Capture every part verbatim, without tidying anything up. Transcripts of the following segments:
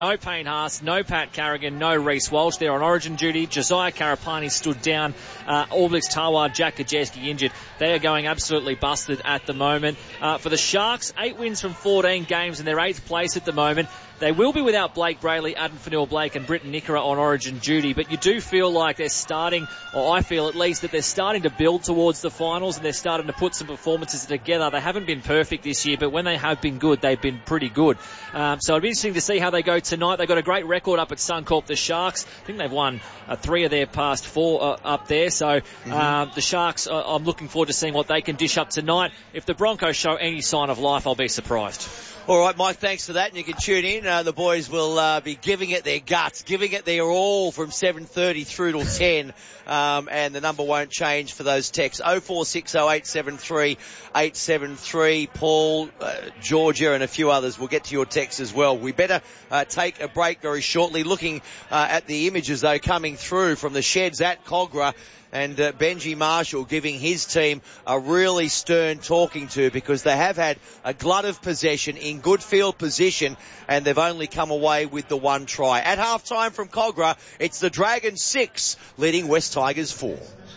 No Payne Haas, no Pat Carrigan, no Reece Walsh. They're on origin duty. Josiah Karapani stood down. Uh, Albrecht Tawar, Jack Kajeski injured. They are going absolutely busted at the moment. Uh, for the Sharks, eight wins from fourteen games and they're eighth place at the moment. They will be without Blake Brayley, Adam Fanua-Blake and Britton Nickera on origin duty, but you do feel like they're starting, or I feel at least, that they're starting to build towards the finals and they're starting to put some performances together. They haven't been perfect this year, but when they have been good, they've been pretty good. Um, so it'll be interesting to see how they go tonight. They've got a great record up at Suncorp, the Sharks. I think they've won uh, three of their past four uh, up there. So mm-hmm. uh, the Sharks, uh, I'm looking forward to seeing what they can dish up tonight. If the Broncos show any sign of life, I'll be surprised. All right, Mike, thanks for that. And you can tune in. Uh, the boys will uh, be giving it their guts, giving it their all from seven thirty through till ten. Um, and the number won't change for those texts. oh four six oh eight seven three eight seven three. Paul, uh, Georgia and a few others will get to your texts as well. We better uh, take a break very shortly. Looking uh, at the images, though, coming through from the sheds at Cogra. And uh, Benji Marshall giving his team a really stern talking to, because they have had a glut of possession in good field position and they've only come away with the one try. At halftime from Cogra, it's the Dragons six leading West Tigers four.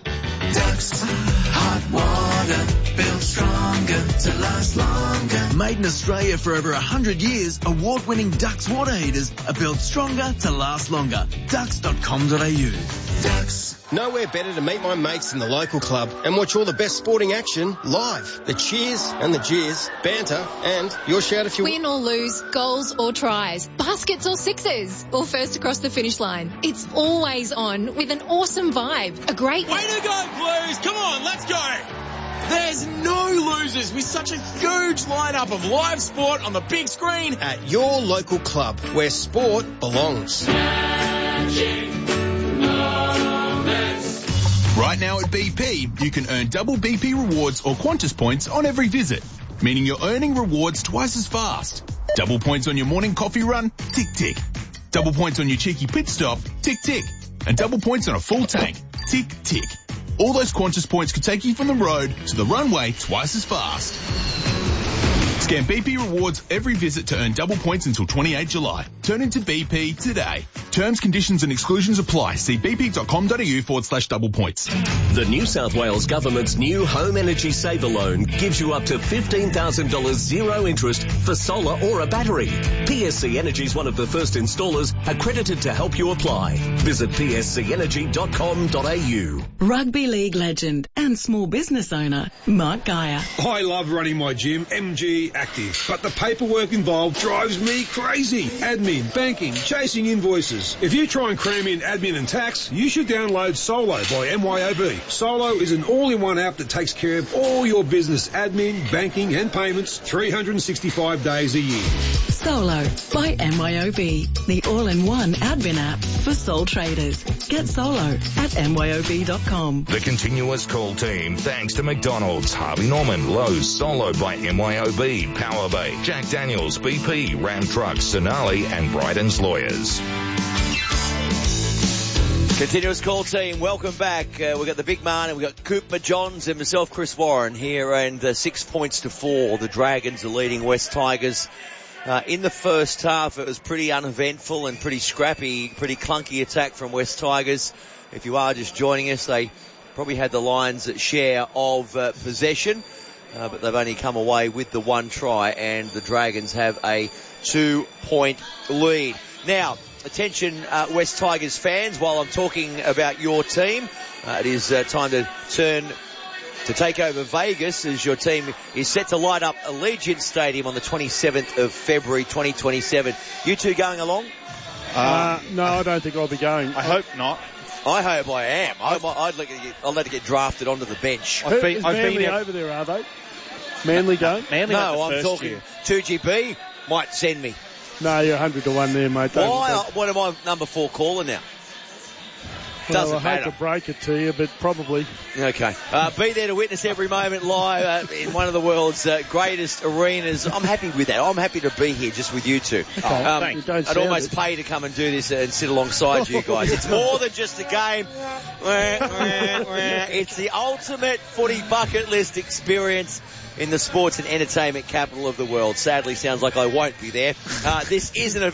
Ducks, hot water, built stronger to last longer. Made in Australia for over one hundred years, award-winning Ducks water heaters are built stronger to last longer. ducks dot com dot a u. Ducks. Nowhere better to meet my mates in the local club and watch all the best sporting action live. The cheers and the jeers, banter, and your shout if you win or lose, goals or tries, baskets or sixes, or first across the finish line. It's always on with an awesome vibe. A great... Way to go, Blues! Come on, let's go! There's no losers with such a huge lineup of live sport on the big screen at your local club where sport belongs. Right now at B P, you can earn double B P rewards or Qantas points on every visit, meaning you're earning rewards twice as fast. Double points on your morning coffee run, tick tick. Double points on your cheeky pit stop, tick tick. And double points on a full tank, tick tick. All those Qantas points could take you from the road to the runway twice as fast. Scan B P rewards every visit to earn double points until twenty-eighth of July. Turn into B P today. Terms, conditions and exclusions apply. See bp.com.au forward slash double points. The New South Wales Government's new Home Energy Saver Loan gives you up to fifteen thousand dollars zero interest for solar or a battery. P S C Energy is one of the first installers accredited to help you apply. Visit p s c energy dot com dot a u. Rugby league legend and small business owner, Mark Geyer. I love running my gym, M G Active, but the paperwork involved drives me crazy. Admin, banking, chasing invoices. If you try and cram in admin and tax, you should download Solo by M Y O B. Solo is an all-in-one app that takes care of all your business admin, banking and payments three hundred sixty-five days a year. Solo by M Y O B, the all-in-one admin app for sole traders. Get Solo at M Y O B dot com. The continuous call team, thanks to McDonald's, Harvey Norman, Lowe's, Solo by M Y O B, Power Bay, Jack Daniels, B P, Ram Trucks, Sonali and Bryden's Lawyers. Continuous call team, welcome back. Uh, we've got the big man and we've got Cooper Johns and myself, Chris Warren, here, and uh, six points to four. The Dragons are leading West Tigers. Uh, in the first half, it was pretty uneventful and pretty scrappy, pretty clunky attack from West Tigers. If you are just joining us, they probably had the Lions' share of uh, possession. Uh, but they've only come away with the one try, and the Dragons have a two-point lead. Now, attention uh, West Tigers fans, while I'm talking about your team, uh, it is uh, time to turn to take over Vegas, as your team is set to light up Allegiant Stadium on the twenty-seventh of February twenty twenty-seven. You two going along? Uh, uh, no, I don't think I'll be going. I hope not. I hope I am. I, I'd let it get, I'll let it get drafted onto the bench. I've been, is I've Manly been over there, are they? Manly going? Manly no, I'm talking year. two G B might send me. No, you're one hundred to one there, mate. Why? What am I number four caller now? Well, Doesn't I matter. hate to break it to you, but probably. Okay. Uh, be there to witness every moment live uh, in one of the world's uh, greatest arenas. I'm happy with that. I'm happy to be here just with you two. Okay. Um, Thanks. I'd almost it. pay to come and do this and sit alongside you guys. It's more than just a game. It's the ultimate footy bucket list experience in the sports and entertainment capital of the world. Sadly, sounds like I won't be there. Uh, this is an event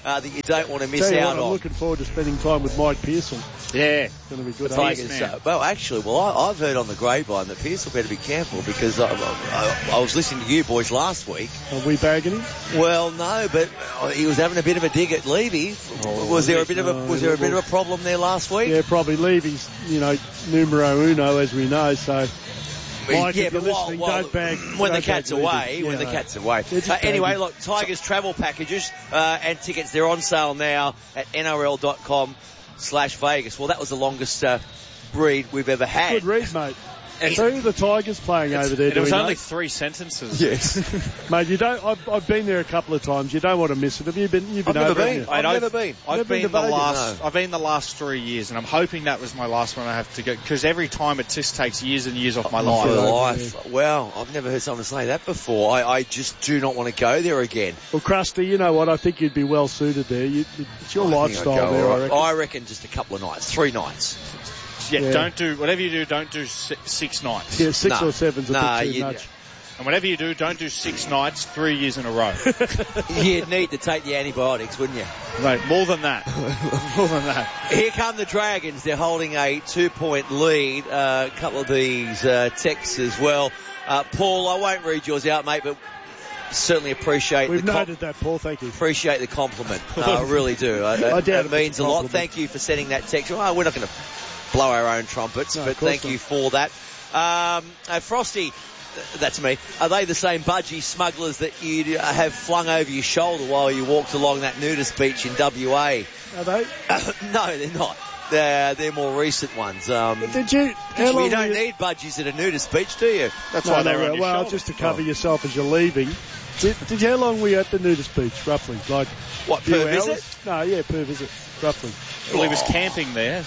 uh, that you don't want to miss Tell you out what, I'm on. looking forward to spending time with Mike Pearson. Yeah. It's going to be good. The Tigers, uh, well, actually, well, I, I've heard on the grapevine that Pearson better be careful because I, I, I was listening to you boys last week. Are we bagging him? Well, no, but he was having a bit of a dig at Levy. Oh, was there a bit of a no, was there a bit well, of a problem there last week? Yeah, probably Levy's, you know, numero uno, as we know, so... Mike, yeah, if you're but while, listening, while, don't bag... when don't the cat's bag away, Levy. when Yeah, the no. cat's away. Yeah, just Uh, anyway, bag look, Tigers travel packages uh, and tickets, they're on sale now at N R L dot com slash Vegas. Well, that was the longest uh, read we've ever had. Good read, mate. And who are the Tigers playing over there? It was do we only know? three sentences. Yes. Mate, you don't. I've, I've been there a couple of times. You don't want to miss it. Have you been? You've been I've over never it, been. haven't I've you? never been. I've Never been, been to the Vegas? last. No. I've been the last three years, and I'm hoping that was my last one I have to go because every time it just takes years and years off my My life. life. Well, I've never heard someone say that before. I, I just do not want to go there again. Well, Krusty, you know what? I think you'd be well suited there. You, it's your I think I'd lifestyle go there, all I right. reckon. I reckon just a couple of nights, three nights. Yeah, Yeah. don't do whatever you do. Don't do six, six nights. Yeah, six No. or seven's a Nah, bit too you- much. And whatever you do, don't do six nights, three years in a row. You'd need to take the antibiotics, wouldn't you? Right, more than that. More than that. Here come the Dragons. They're holding a two-point lead. Uh, a couple of these uh, texts as well. Uh, Paul, I won't read yours out, mate, but certainly appreciate We've the com- noted that, Paul. Thank you. appreciate the compliment. No, I really do. I, I doubt it if means it's a a lot. compliment. Thank you for sending that text. Well, we're not going to blow our own trumpets, No, but of course thank not. you for that. Um, uh, Frosty, th- that's me. Are they the same budgie smugglers that you have flung over your shoulder while you walked along that nudist beach in W A? Are they? No, they're not. They're, they're more recent ones. Um, Did you? How you long don't were you, need budgies at a nudist beach, do you? That's no, why no, they're well, on your well, shoulder. just to cover Oh. yourself as you're leaving. Did, did you, how long were you at the nudist beach, roughly? Like What, few per hours? visit? No, yeah, per visit, roughly. Well, he was camping there.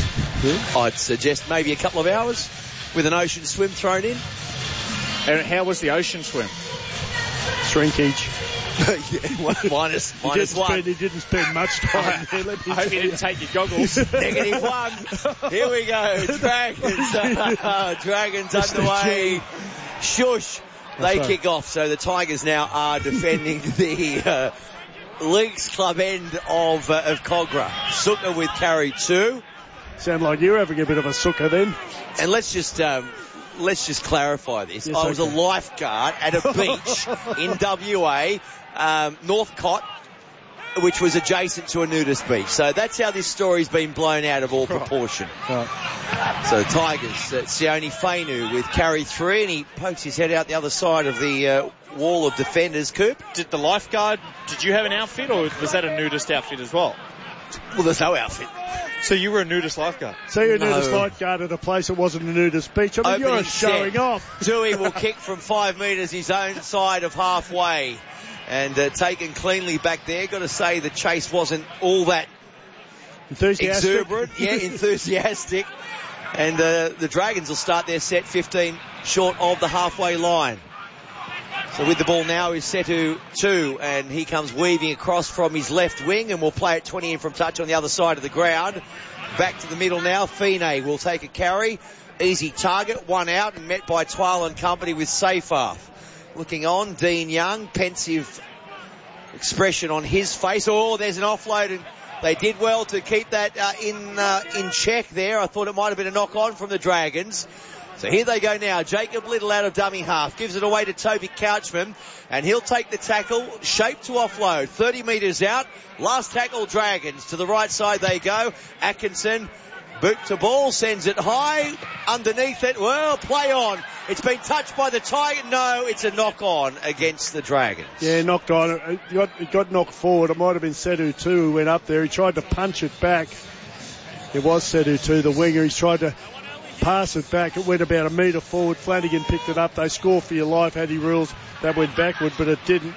I'd suggest maybe a couple of hours with an ocean swim thrown in. And how was the ocean swim? Shrinkage. yeah, one, minus, He minus didn't, one. spend, he didn't spend much time there. Let me I hope tell you didn't take your goggles. Negative one. Here we go. Dragons. Uh, Dragons underway. Shush. They That's right. kick off. So the Tigers now are defending the uh, Leagues Club end of uh, of Cogra. Suka with carry two. Sound like you're having a bit of a sucker then. And let's just um, let's just clarify this. Yes, I was okay. a lifeguard at a beach in W A, um, Northcott, which was adjacent to a nudist beach. So that's how this story's been blown out of all proportion. Right. So the Tigers, uh, Sione Fainu with carry three, and he pokes his head out the other side of the uh, wall of defenders. Coop? Did the lifeguard, did you have an outfit or was that a nudist outfit as well? Well, there's no outfit. So you were a nudist lifeguard? So you're a No. nudist lifeguard at a place that wasn't a nudist beach. I mean, Opening you're showing set. off. Tui will kick from five metres his own side of halfway. And uh, taken cleanly back there. Got to say the chase wasn't all that Enthusiastic. exuberant. Yeah, enthusiastic. And uh, the Dragons will start their set fifteen short of the halfway line. So with the ball now is Setu two, and he comes weaving across from his left wing, and will play it twenty in from touch on the other side of the ground. Back to the middle now. Fine will take a carry. Easy target, one out, and met by Twal and company with Seyfarth. Looking on, Dean Young, pensive expression on his face. Oh, there's an offload, and they did well to keep that uh, in uh, in check there. I thought it might have been a knock on from the Dragons. So here they go now. Jacob Little out of dummy half. Gives it away to Toby Couchman. And he'll take the tackle. Shape to offload. thirty metres out. Last tackle, Dragons. To the right side they go. Atkinson. Boot to ball. Sends it high. Underneath it. Well, play on. It's been touched by the Tiger. No, it's a knock on against the Dragons. Yeah, knocked on. It got, it got knocked forward. It might have been Sedu too who went up there. He tried to punch it back. It was Sedu too, the winger. He's tried to pass it back. It went about a metre forward. Flanagan picked it up. They score for your life. Had he rules, that went backward, but it didn't.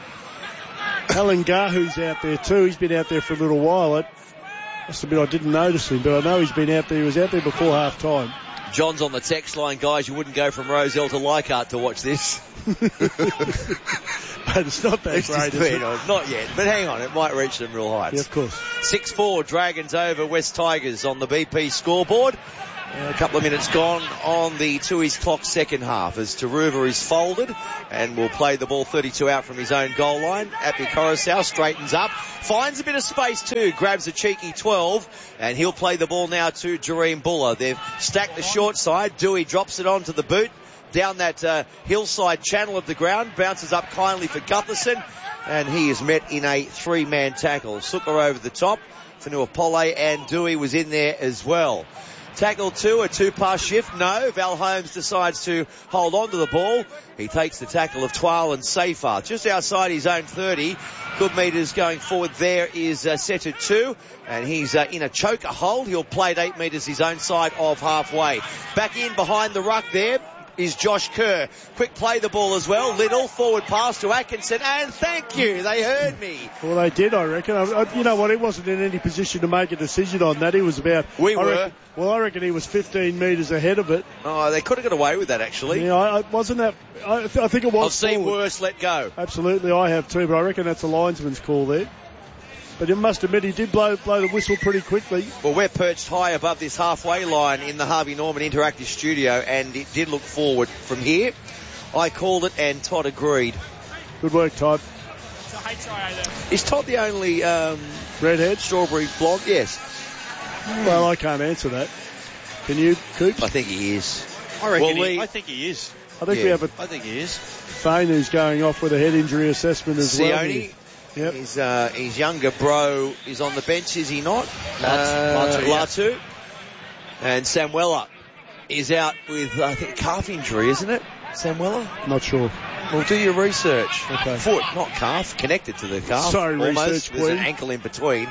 Alan Gahu's out there too. He's been out there for a little while. It must have been I didn't notice him, but I know he's been out there. He was out there before half time. John's on the text line, guys. You wouldn't go from Roselle to Leichhardt to watch this. But it's not that It's great, just is been it? on. Not yet, but hang on, it might reach them real heights. Yeah, of course. six four, Dragons over West Tigers on the B P scoreboard. A couple of minutes gone on the Tui's clock second half as Taruva is folded and will play the ball thirty-two out from his own goal line. Api Coruscant straightens up, finds a bit of space too, grabs a cheeky twelve, and he'll play the ball now to Jareem Buller. They've stacked the short side. Dewey drops it onto the boot down that uh, hillside channel of the ground, bounces up kindly for Gutherson, and he is met in a three-man tackle. Sukker over the top. Fanua Pole and Dewey was in there as well. Tackle two, a two-pass shift. No, Val Holmes decides to hold on to the ball. He takes the tackle of Twal and Seyfarth just outside his own thirty. Good metres going forward there is uh, Setu two, and he's uh, in a choker hold. He'll play at eight metres his own side of halfway. Back in behind the ruck there is Josh Kerr. Quick play the ball as well. Little forward pass to Atkinson, and thank you, they heard me. Well, they did, I reckon. I, I, you know what, he wasn't in any position to make a decision on that. He was about... We I were. Reckon, well, I reckon he was fifteen metres ahead of it. Oh, they could have got away with that, actually. Yeah, I, I wasn't that... I, th- I think it was... I've seen forward. worse let go. Absolutely, I have too, but I reckon that's a linesman's call there. But you must admit, he did blow, blow the whistle pretty quickly. Well, we're perched high above this halfway line in the Harvey Norman Interactive Studio, and it did look forward from here. I called it, and Todd agreed. Good work, Todd. Is Todd the only um, redhead strawberry blonde? Yes. Well, I can't answer that. Can you, Coops? I think he is. I reckon. Well, he, Lee, I think he is. I think yeah. we have a. I think he is. Fane who's going off with a head injury assessment as Sione, well. Sione. Yep. His, uh, his younger bro is on the bench, is he not? Latu, Uh, Latu, yeah. Latu. And Samuela is out with, I think, calf injury, isn't it? Samuela? Not sure. Well, do your research. Okay. Foot, not calf, connected to the calf. Sorry, almost. research, There's an Queen. ankle in between.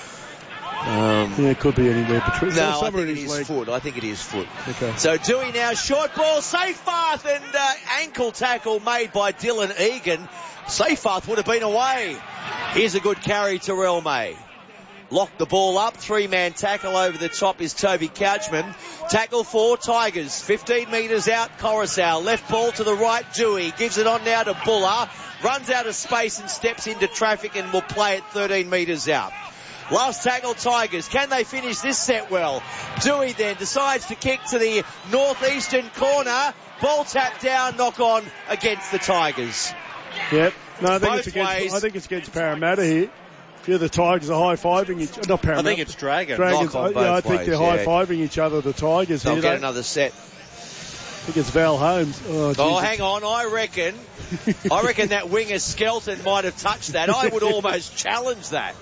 Um, Yeah, it could be anywhere between. no, I somewhere think in it his is leg. foot. I think it is foot. Okay. So Dewey now, short ball, Seyfarth, and uh, ankle tackle made by Dylan Egan. Seyfarth would have been away. Here's a good carry to Terrell May. Locked the ball up. Three-man tackle over the top is Toby Couchman. Tackle for Tigers. fifteen metres out, Coruscant. Left ball to the right, Dewey. Gives it on now to Buller. Runs out of space and steps into traffic and will play it thirteen metres out. Last tackle, Tigers. Can they finish this set well? Dewey then decides to kick to the northeastern corner. Ball tapped down, knock on against the Tigers. Yep. No, I think Both it's against. ways. I think it's against Parramatta here. A few of the Tigers are high fiving each. Not Parramatta. I think it's Dragon. Dragons. Knock on I, yeah, I both think ways, they're yeah. high fiving each other. The Tigers They'll here. get They- another set. I think it's Val Holmes. Oh, Oh, geez. hang on. I reckon, I reckon that winger Skelton might have touched that. I would almost challenge that.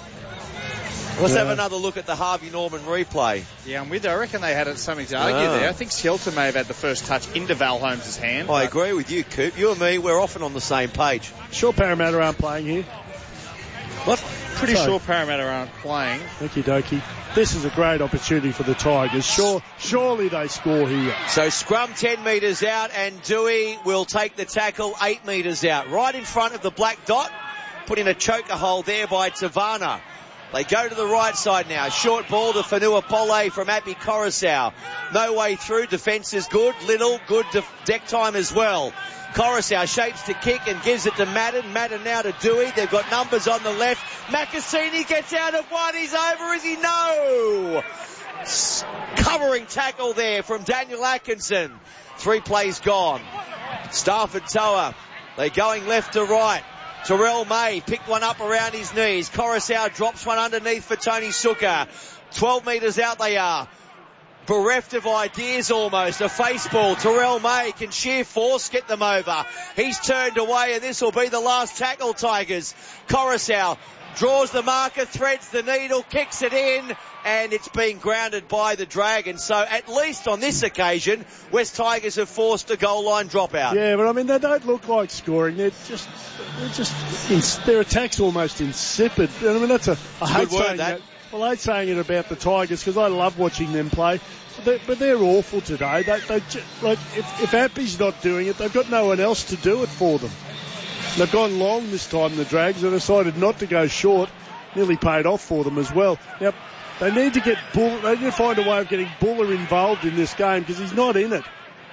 Let's Yeah. have another look at the Harvey Norman replay. Yeah, I'm with you. I reckon they had something to argue Ah. there. I think Skelton may have had the first touch into Val Holmes' hand. I but- agree with you, Coop. You and me, we're often on the same page. Sure, Parramatta aren't playing here. What? Pretty So- sure Parramatta aren't playing. Okie dokie. This is a great opportunity for the Tigers. Sure, surely they score here. So scrum ten metres out, and Dewey will take the tackle eight metres out. Right in front of the black dot. Put in a choker hold there by Tavana. They go to the right side now. Short ball to Fanua Pole from Api Coruscant. No way through. Defence is good. Little good def- deck time as well. Coruscant shapes to kick and gives it to Madden. Madden now to Dewey. They've got numbers on the left. Macassini gets out of one. He's over. Is he? No! S- Covering tackle there from Daniel Atkinson. Three plays gone. Stafford Toa. They're going left to right. Terrell May picked one up around his knees. Coruscant drops one underneath for Tony Sukker. twelve metres out they are. Bereft of ideas almost. A face ball. Terrell May can sheer force get them over. He's turned away, and this will be the last tackle, Tigers. Coruscant draws the marker, threads the needle, kicks it in, and it's been grounded by the Dragons. So at least on this occasion, West Tigers have forced a goal line dropout. Yeah, but I mean, they don't look like scoring. They're just, they're just, ins- their attack's almost insipid. I mean, that's a, I It's a hate good word, saying that. that. Well, I hate saying it about the Tigers because I love watching them play. But they're, but they're awful today. They, they ju- like if, if Appy's not doing it, they've got no one else to do it for them. They've gone long this time, the Drags. They decided not to go short. Nearly paid off for them as well. Now, they need to get Bull. They need to find a way of getting Buller involved in this game because he's not in it.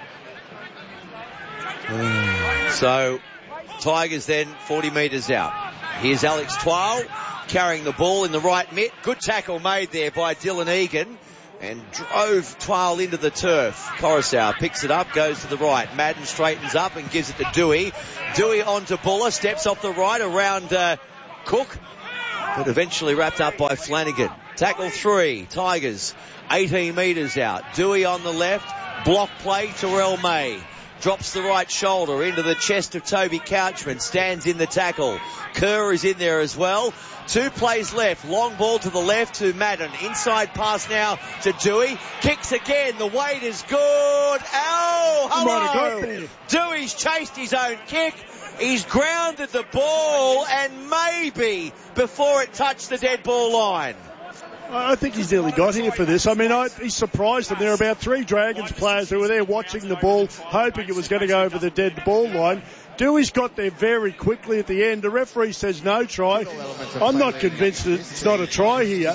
So, Tigers then forty metres out. Here's Alex Twal carrying the ball in the right mitt. Good tackle made there by Dylan Egan. and drove Twal into the turf. Coruscant picks it up, goes to the right. Madden straightens up and gives it to Dewey. Dewey onto Buller, steps off the right around uh, Cook, but eventually wrapped up by Flanagan. Tackle three, Tigers, eighteen metres out. Dewey on the left, block play, Terrell May. Drops the right shoulder into the chest of Toby Couchman, stands in the tackle. Kerr is in there as well. Two plays left, long ball to the left to Madden. Inside pass now to Dewey. Kicks again, the weight is good. Ow, hello. Dewey's chased his own kick. He's grounded the ball and maybe before it touched the dead ball line. I think he's nearly got here for this. I mean, I, he's surprised them. There are about three Dragons players who were there watching the ball, hoping it was going to go over the dead ball line. Dewey's got there very quickly at the end. The referee says no try. I'm not convinced that it's not a try here.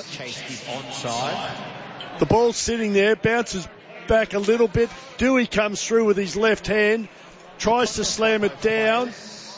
The ball's sitting there, bounces back a little bit. Dewey comes through with his left hand, tries to slam it down,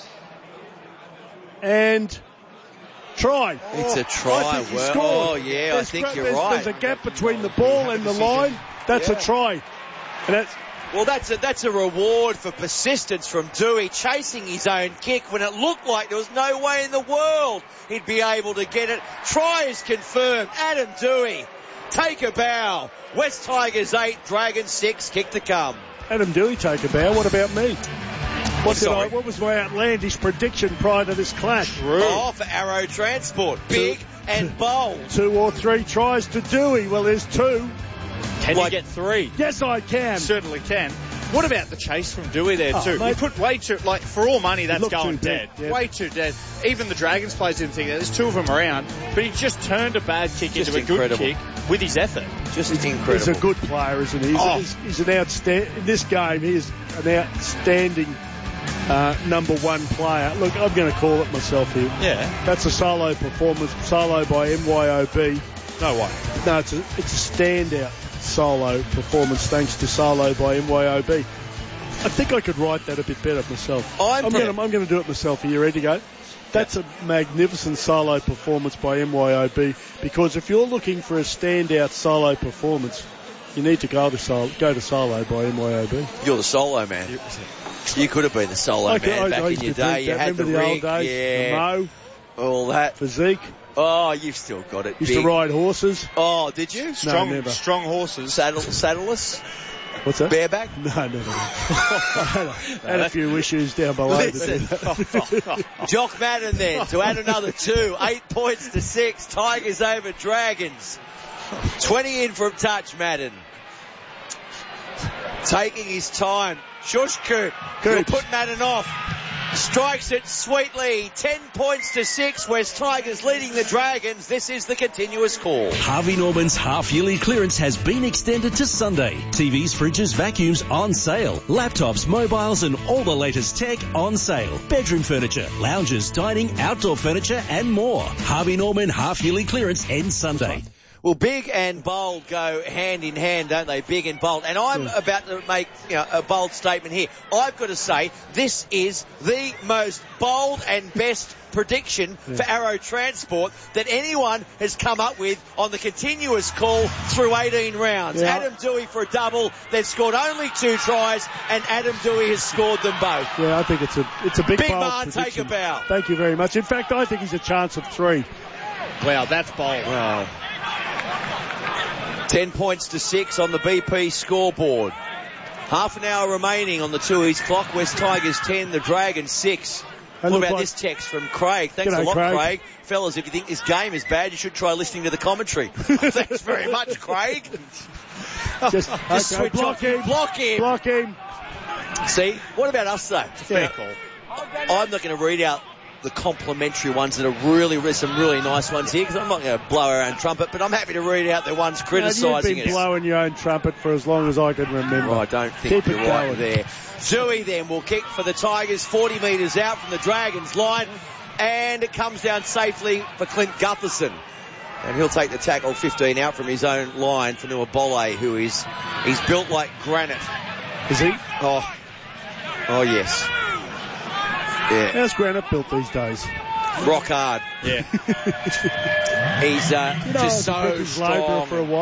and... try. It's a try. Well, oh, yeah, there's, I think you're there's, right. There's a gap between the ball and the line. That's yeah. a try. And that's, well, that's a, that's a reward for persistence from Dewey, chasing his own kick when it looked like there was no way in the world he'd be able to get it. Try is confirmed. Adam Dewey, take a bow. West Tigers eight, Dragons six, kick to come. Adam Dewey, take a bow. What about me? What, did Sorry. I, what was my outlandish prediction prior to this clash? Oh, for Arrow Transport. Big two, and bold. Two or three tries to Dewey. Well, there's two. Can Like, you get three? Yes, I can. Certainly can. What about the chase from Dewey there Oh, too? mate. He put way too, like, for all money, that's Looked going too dead. big, yeah. Way too dead. Even the Dragons players didn't think that. There's two of them around, but he just turned a bad kick Just into a incredible. good kick with his effort. Just He's incredible. a good player, isn't he? He's, Oh. he's, he's an outstanding, in this game, he is an outstanding uh, number one player. Look, I'm going to call it myself here. Yeah. That's a solo performance, solo by M Y O B. No way. No, it's a, it's a standout solo performance thanks to solo by M Y O B. I think I could write that a bit better myself. I'm, I'm going to I'm going to do it myself. Are you ready to go? That's a magnificent solo performance by M Y O B, because if you're looking for a standout solo performance, you need to go to solo, go to solo by M Y O B. You're the solo man. You could have been the solo I could- man I- back I in used your to day. drink You that. had the Remember the rig, old days? yeah, The mo, all that. physique. Oh, you've still got it. Used big. to ride horses. Oh, did you? Strong, never. strong horses. Saddle, saddleless, What's that? bareback. No, no, no. I had, a, had a few issues down below. Listen, Jock Madden then to add another two, eight points to six. Tigers over Dragons. Twenty in from touch, Madden. Taking his time. Shush Coop. He'll put Madden off. Strikes it sweetly. Ten points to six. West Tigers leading the Dragons. This is the continuous call. Harvey Norman's half-yearly clearance has been extended to Sunday. T Vs, fridges, vacuums on sale. Laptops, mobiles and all the latest tech on sale. Bedroom furniture, lounges, dining, outdoor furniture and more. Harvey Norman half-yearly clearance ends Sunday. Well, big and bold go hand in hand, don't they? Big and bold. And I'm Yeah. about to make you know, a bold statement here. I've got to say, this is the most bold and best prediction Yeah. for Arrow Transport that anyone has come up with on the continuous call through eighteen rounds. Yeah. Adam Dewey for a double. They've scored only two tries, and Adam Dewey has scored them both. Yeah, I think it's a it's a big, Big bold man, take prediction. a bow. Thank you very much. In fact, I think he's a chance of three. Wow, that's bold. Wow. Ten points to six on the B P scoreboard. Half an hour remaining on the Tooheys clock. West Tigers ten, the Dragons six. They What look about like- this text from Craig? Thanks G'day, a lot, Craig. Craig. Fellas, if you think this game is bad, you should try listening to the commentary. Thanks very much, Craig. Just, Just okay, switch block off. him. Block him. Block him. See, what about us, though? Fair Yeah. call. I'm not going to read out the complimentary ones that are really, there's some really nice ones here, because I'm not going to blow our own trumpet, but I'm happy to read out the ones criticising You've been us. blowing your own trumpet for as long as I can remember. Oh, I don't think Keep you're it right going. there. Dewey then will kick for the Tigers, forty metres out from the Dragons line, and it comes down safely for Clint Gutherson. And he'll take the tackle fifteen out from his own line for Nuabole, who is he's built like granite. Is he? Oh, oh yes. Yeah, How's Granite built these days? rock hard. Yeah. He's uh, You know, just I was a so British labourer strong. for a while.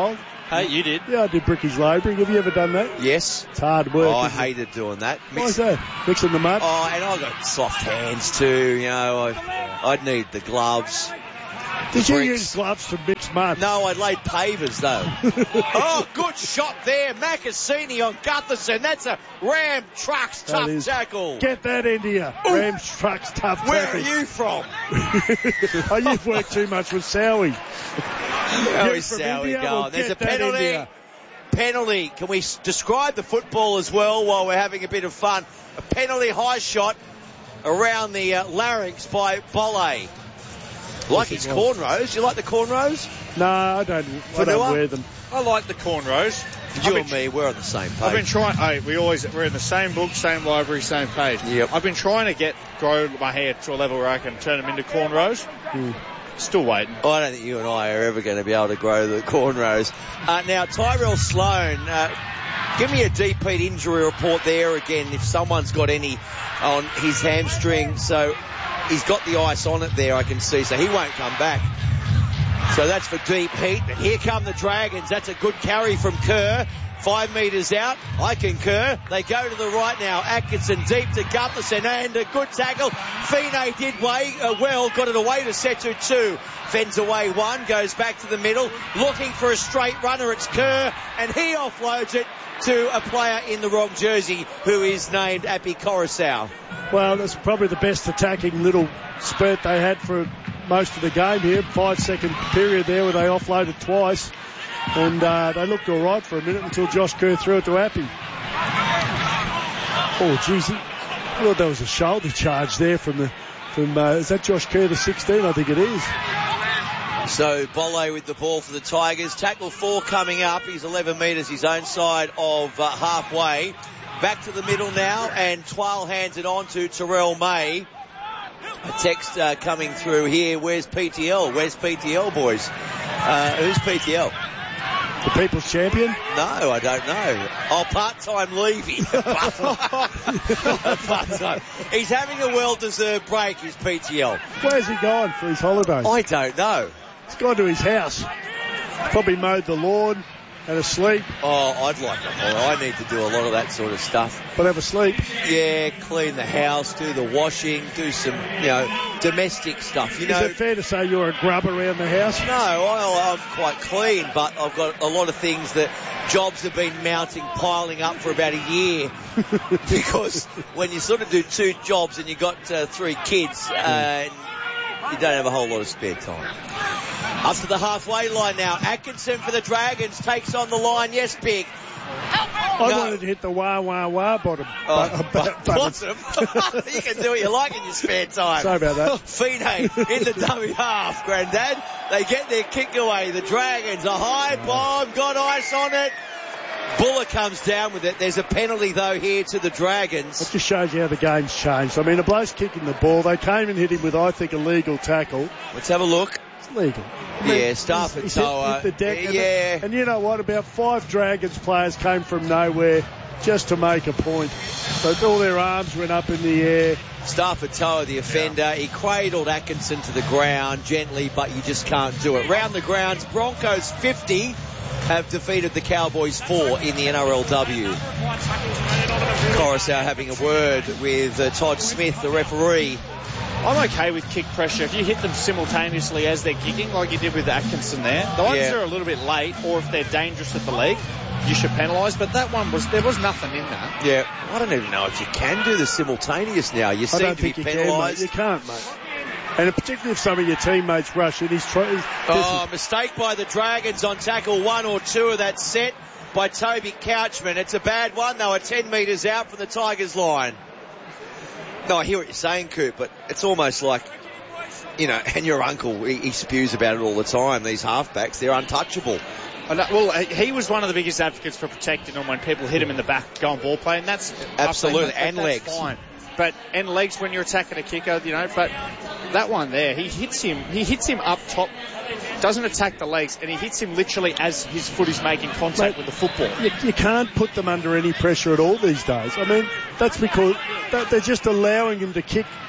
Hey, you did. Yeah, I did Bricky's labouring. Have you ever done that? Yes. It's hard work. Oh, I isn't it? hated doing that. Why is that? Mixing the mud? Oh, and I got soft hands too, you know. I, I'd need the gloves. Did you bricks. use gloves to mix mud? No, I laid pavers though. Oh, good shot there. Macassini on Gutherson. That's a Ram Trucks That tough is. tackle. Get that into you. Rams Trucks tough Where tackle. are you from? Oh, you've worked too much with Sowie. How You're is from Sowie India? going? Well, There's a get that into penalty. you. Penalty. Can we s- describe the football as well while we're having a bit of fun? A penalty high shot around the uh, larynx by Bolle. Like his cornrows. You like the cornrows? No, I don't. I don't Vanua? wear them. I like the cornrows. You I've and me, we're on the same page. I've been trying. Hey, we always we're in the same book, same library, same page. Yep. I've been trying to get grow my hair to a level where I can turn them into cornrows. Hmm. Still waiting. I don't think you and I are ever going to be able to grow the cornrows. Uh, now, Tyrell Sloan, uh, give me a deep heat injury report there again if someone's got any on his hamstring. So he's got the ice on it there, I can see, so he won't come back. So that's for deep heat. And here come the Dragons. That's a good carry from Kerr. Five metres out. I concur. They go to the right now. Atkinson deep to Gutherson and a good tackle. Fine did way, uh, well, got it away to Setu two. Fends away one, goes back to the middle. Looking for a straight runner. It's Kerr and he offloads it to a player in the wrong jersey who is named Appy Coruscant. Well, that's probably the best attacking little spurt they had for most of the game here. Five second period there where they offloaded twice. And uh, they looked all right for a minute until Josh Kerr threw it to Appy. Oh, geez. I thought that was a shoulder charge there from the... from uh, is that Josh Kerr, the sixteen? I think it is. So Bolle with the ball for the Tigers. Tackle four coming up. He's eleven metres his own side of uh, halfway. Back to the middle now, and Twal hands it on to Terrell May. A text uh, coming through here. Where's P T L? Where's P T L, boys? Uh, who's P T L? The People's Champion? No, I don't know. Oh, part-time Levy. Part-time. He's having a well-deserved break, is P T L. Where's he gone for his holiday? I don't know. He's gone to his house. Probably mowed the lawn, had a sleep. Oh, I'd like it more. I need to do a lot of that sort of stuff. But have a sleep. Yeah, clean the house, do the washing, do some, you know, domestic stuff. You know, is it fair to say you're a grub around the house? No, I, I'm quite clean, but I've got a lot of things that jobs have been mounting, piling up for about a year. Because when you sort of do two jobs and you've got uh, three kids, uh, you don't have a whole lot of spare time. Up to the halfway line now. Atkinson for the Dragons takes on the line. Yes, Big. I No. wanted to hit the wah wah wah bottom. Oh, bu- bu- bottom. You can do what you like in your spare time. Sorry about that. Fine in the dummy half, Grandad. They get their kick away. The Dragons, a high bomb, got ice on it. Buller comes down with it. There's a penalty, though, here to the Dragons. It just shows you how the game's changed. I mean, the bloke's kicking the ball. They came and hit him with, I think, a legal tackle. Let's have a look. It's legal. Yeah, Stafford He's hit- Toa. hit the deck. And, Yeah. and you know what? About five Dragons players came from nowhere just to make a point. So all their arms went up in the air. Stafford Toa, the offender, he cradled Atkinson to the ground gently, but you just can't do it. Round the grounds, Broncos fifty have defeated the Cowboys four in the N R L W. Coruscant having a word with uh, Todd Smith, the referee. I'm okay with kick pressure. If you hit them simultaneously as they're kicking, like you did with Atkinson there, the ones Yeah. that are a little bit late, or if they're dangerous at the leg, you should penalise. But that one was, there was nothing in that. Yeah, I don't even know if you can do the simultaneous now. You I seem don't to be think you can, mate. penalised. You can't, mate. And particularly if some of your teammates rush in, he's trying. Oh, mistake by the Dragons on tackle one or two of that set by Toby Couchman. It's a bad one, though, at ten metres out from the Tigers line. No, I hear what you're saying, Coop, but it's almost like, you know, and your uncle, he, he spews about it all the time, these halfbacks, they're untouchable. I know- Well, he was one of the biggest advocates for protecting them when people hit him in the back going ball play, and that's Absolutely, that- and that's legs. Fine. But and legs when you're attacking a kicker, you know. But that one there, he hits him. He hits him up top, doesn't attack the legs, and he hits him literally as his foot is making contact Mate, with the football. You, you can't put them under any pressure at all these days. I mean, that's because that they're just allowing him to kick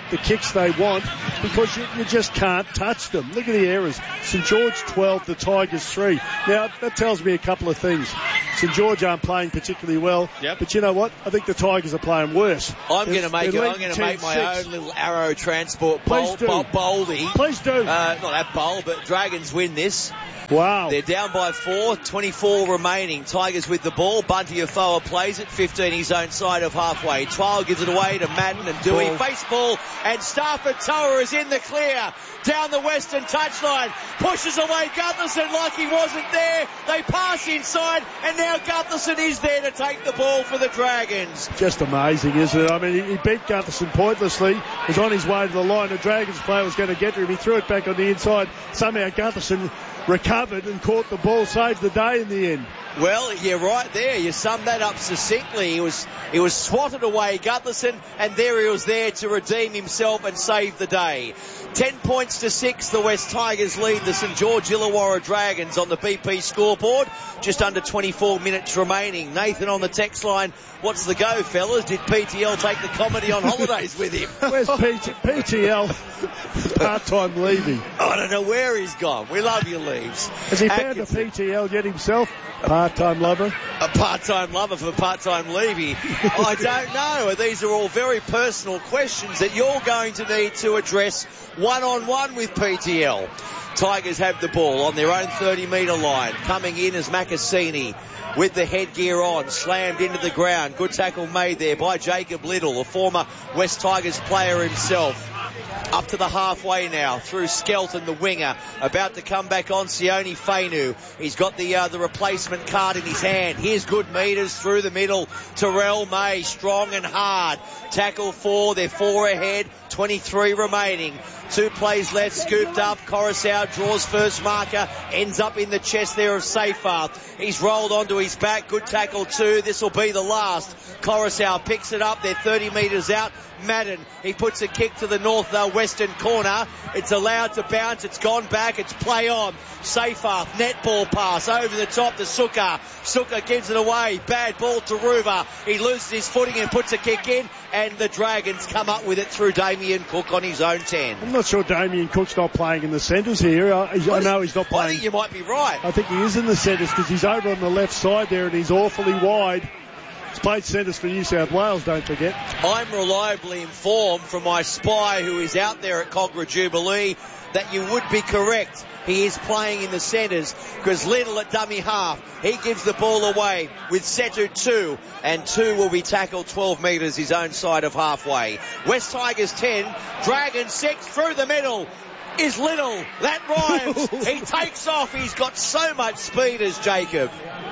the kicks they want because you, you just can't touch them. Look at the errors. St George twelve, the Tigers three. Now, that tells me a couple of things. St George aren't playing particularly well, yep. but you know what? I think the Tigers are playing worse. I'm going to make it, I'm going to make my own little arrow transport bowl, Please do. bowl, boldy. Please do. Uh, not that bowl, but Dragons win this. Wow. They're down by four, twenty-four remaining. Tigers with the ball. Bunty Afoa plays it, fifteen his own side of halfway. Twile gives it away to Madden and Dewey. Ball. Face ball, and Stafford Toa is in the clear. Down the western touchline. Pushes away Gutherson like he wasn't there. They pass inside, and now Gutherson is there to take the ball for the Dragons. Just amazing, isn't it? I mean, he, he beat Gutherson pointlessly. He was on his way to the line. The Dragons player was going to get to him. He threw it back on the inside. Somehow Gutherson recovered and caught the ball, saved the day in the end. Well, you're right there. You summed that up succinctly. He was he was swatted away, Gutherson, and there he was there to redeem himself and save the day. Ten points to six, the West Tigers lead the St George Illawarra Dragons on the B P scoreboard. Just under twenty-four minutes remaining. Nathan on the text line. What's the go, fellas? Did P T L take the comedy on holidays with him? Where's P T- P T L? Part-time leaving. I don't know where he's gone. We love you, Leaves. Has he found a P T L yet himself? Part-time lover? A part-time lover for part-time Levy. I don't know. These are all very personal questions that you're going to need to address one-on-one with P T L. Tigers have the ball on their own thirty metre line. Coming in as Macassini with the headgear on, slammed into the ground. Good tackle made there by Jacob Little, a former West Tigers player himself. Up to the halfway now through Skelton, the winger, about to come back on Sione Fainu. He's got the uh, the replacement card in his hand. Here's good metres through the middle. Terrell May, strong and hard. Tackle four, they're four ahead. twenty-three remaining. Two plays left, scooped up. Coruscant draws first marker, ends up in the chest there of Seyfarth. He's rolled onto his back. Good tackle two. This will be the last. Coruscant picks it up. They're thirty metres out. Madden, he puts a kick to the north uh, western corner. It's allowed to bounce. It's gone back. It's play on. Seyfarth, netball pass over the top to Sukkar. Sukkar gives it away. Bad ball to Ruva. He loses his footing and puts a kick in, and the Dragons come up with it through Damien Cook on his own ten. I'm not sure Damien Cook's not playing in the centres here. I, I know he's not playing. I think you might be right. I think he is in the centres because he's over on the left side there and he's awfully wide. He's played centres for New South Wales, don't forget. I'm reliably informed from my spy who is out there at Cogra Jubilee that you would be correct. He is playing in the centres because Little at dummy half. He gives the ball away with Setu two, and two will be tackled twelve metres his own side of halfway. West Tigers ten, Dragons six, through the middle is Little. That rhymes. He takes off. He's got so much speed as Jacob.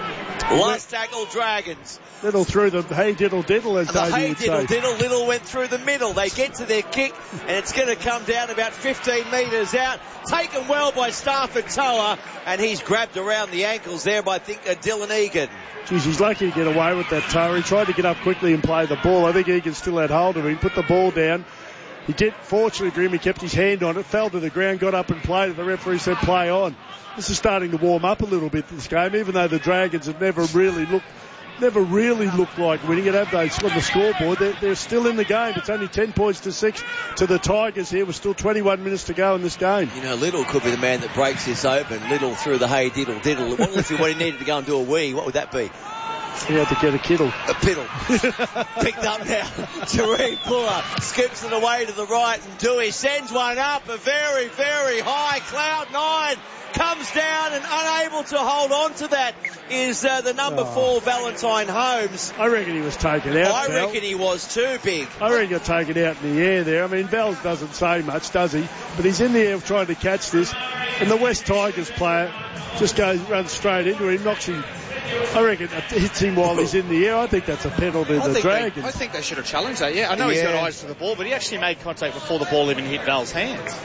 Last tackle, Dragons. Little through the hey diddle diddle, as the Davey hey would diddle say. diddle. Little went through the middle. They get to their kick, and it's going to come down about fifteen metres out. Taken well by Stafford Toa, and he's grabbed around the ankles there by, I think, uh, Dylan Egan. Geez, he's lucky to get away with that toe. He tried to get up quickly and play the ball. I think Egan still had hold of him. Put the ball down. He did, fortunately for him, he kept his hand on it, fell to the ground, got up and played it. The referee said play on. This is starting to warm up a little bit, this game, even though the Dragons have never really looked never really looked like winning it, have they? On the scoreboard, they're, they're still in the game. It's only ten points to six to the Tigers here with still twenty-one minutes to go in this game. You know, Little could be the man that breaks this open. Little through the hay diddle diddle. What if he, what he needed to go and do a wee? What would that be? He had to get a kittle. A piddle. Picked up now. Taree Puller skips it away to the right, and Dewey sends one up. A very, very high cloud nine. Comes down, and unable to hold on to that is uh, the number oh. four, Valentine Holmes. I reckon he was taken out. I Val. reckon he was too big. I reckon he got taken out in the air there. I mean, Val doesn't say much, does he? But he's in the air trying to catch this, and the West Tigers player just goes, runs straight into him, knocks him. I reckon it hits him while he's in the air. I think that's a penalty to the Dragons. They, I think they should have challenged that, yeah. I know yeah. he's got eyes to the ball, but he actually made contact before the ball even hit Val's hands.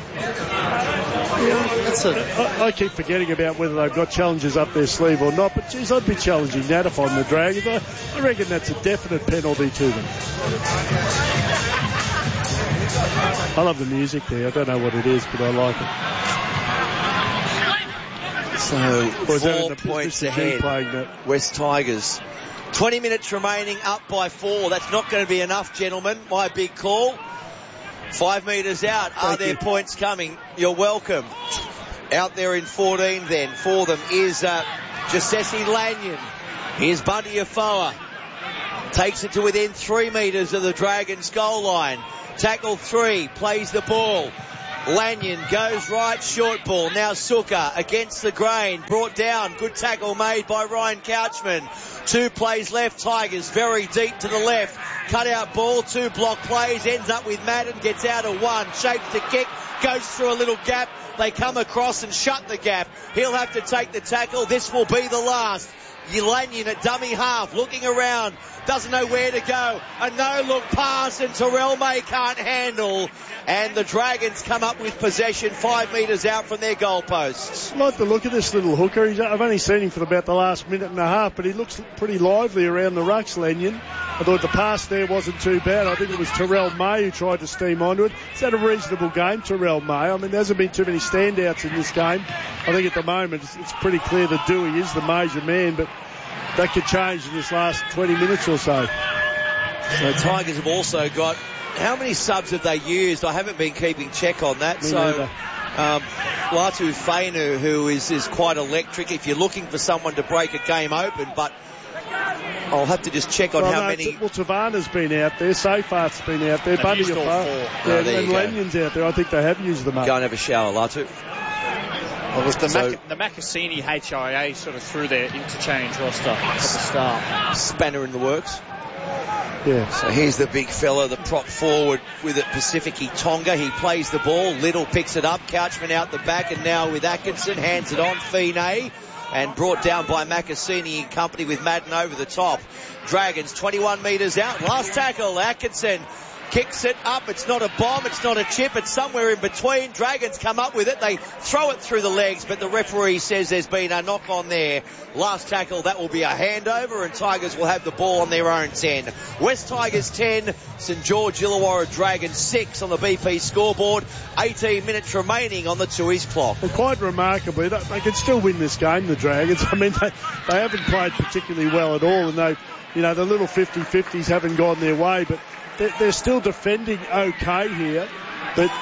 Yeah, that's a, I, I keep forgetting about whether they've got challenges up their sleeve or not, but geez, I'd be challenging that if I'm the Dragons. I, I reckon that's a definite penalty to them. I love the music there. I don't know what it is, but I like it. So, four points ahead, West Tigers. twenty minutes remaining, up by four. That's not going to be enough, gentlemen. My big call. Five metres out. Are there points coming? You're welcome. Out there in fourteen then for them is uh, Jasesi Lanyon. Here's Bunty Afoa. Takes it to within three metres of the Dragons goal line. Tackle three, plays the ball. Lanyon goes right, short ball. Now Suka against the grain, brought down. Good tackle made by Ryan Couchman. Two plays left, Tigers very deep to the left. Cut out ball, two block plays, ends up with Madden, gets out of one, shapes the kick, goes through a little gap. They come across and shut the gap. He'll have to take the tackle. This will be the last. Lanyon at dummy half, looking around, doesn't know where to go. A no-look pass and Terrell May can't handle. And the Dragons come up with possession five metres out from their goalposts. I like the look of this little hooker. He's, I've only seen him for about the last minute and a half, but he looks pretty lively around the rucks, Lanyon. I thought the pass there wasn't too bad. I think it was Terrell May who tried to steam onto it. He's had a reasonable game, Terrell May. I mean, there hasn't been too many standouts in this game. I think at the moment it's, it's pretty clear that Dewey is the major man, but that could change in this last twenty minutes or so. So Tigers have also got, how many subs have they used? I haven't been keeping check on that. Me so neither. um, Latu Fainu, who is, is quite electric if you're looking for someone to break a game open, but I'll have to just check on well, how no, many. Well, Tavana's been out there, Seyfarth's been out there, Bunty used all Afoa, four. yeah, Oh, there and you go. Lanyon's out there. I think they have used them up. Go and have a shower, Latu. Well, it was the, So- Mac- the Macassini H I A sort of threw their interchange roster at the start. Spanner in the works. Yeah. So here's the big fella, the prop forward with it, Pacifici Tonga. He plays the ball. Little picks it up. Couchman out the back, and now with Atkinson, hands it on. Fine, and brought down by Macassini in company with Madden over the top. Dragons twenty-one metres out. Last tackle, Atkinson kicks it up. It's not a bomb, it's not a chip, it's somewhere in between. Dragons come up with it. They throw it through the legs, but the referee says there's been a knock on there. Last tackle, that will be a handover, and Tigers will have the ball on their own ten. West Tigers ten, St George Illawarra Dragons six on the B P scoreboard. eighteen minutes remaining on the Tui's clock. Well, quite remarkably, they, they can still win this game, the Dragons. I mean, they, they haven't played particularly well at all, and they, you know, the little fifty-fifties haven't gone their way, but they're, they're still defending okay here. But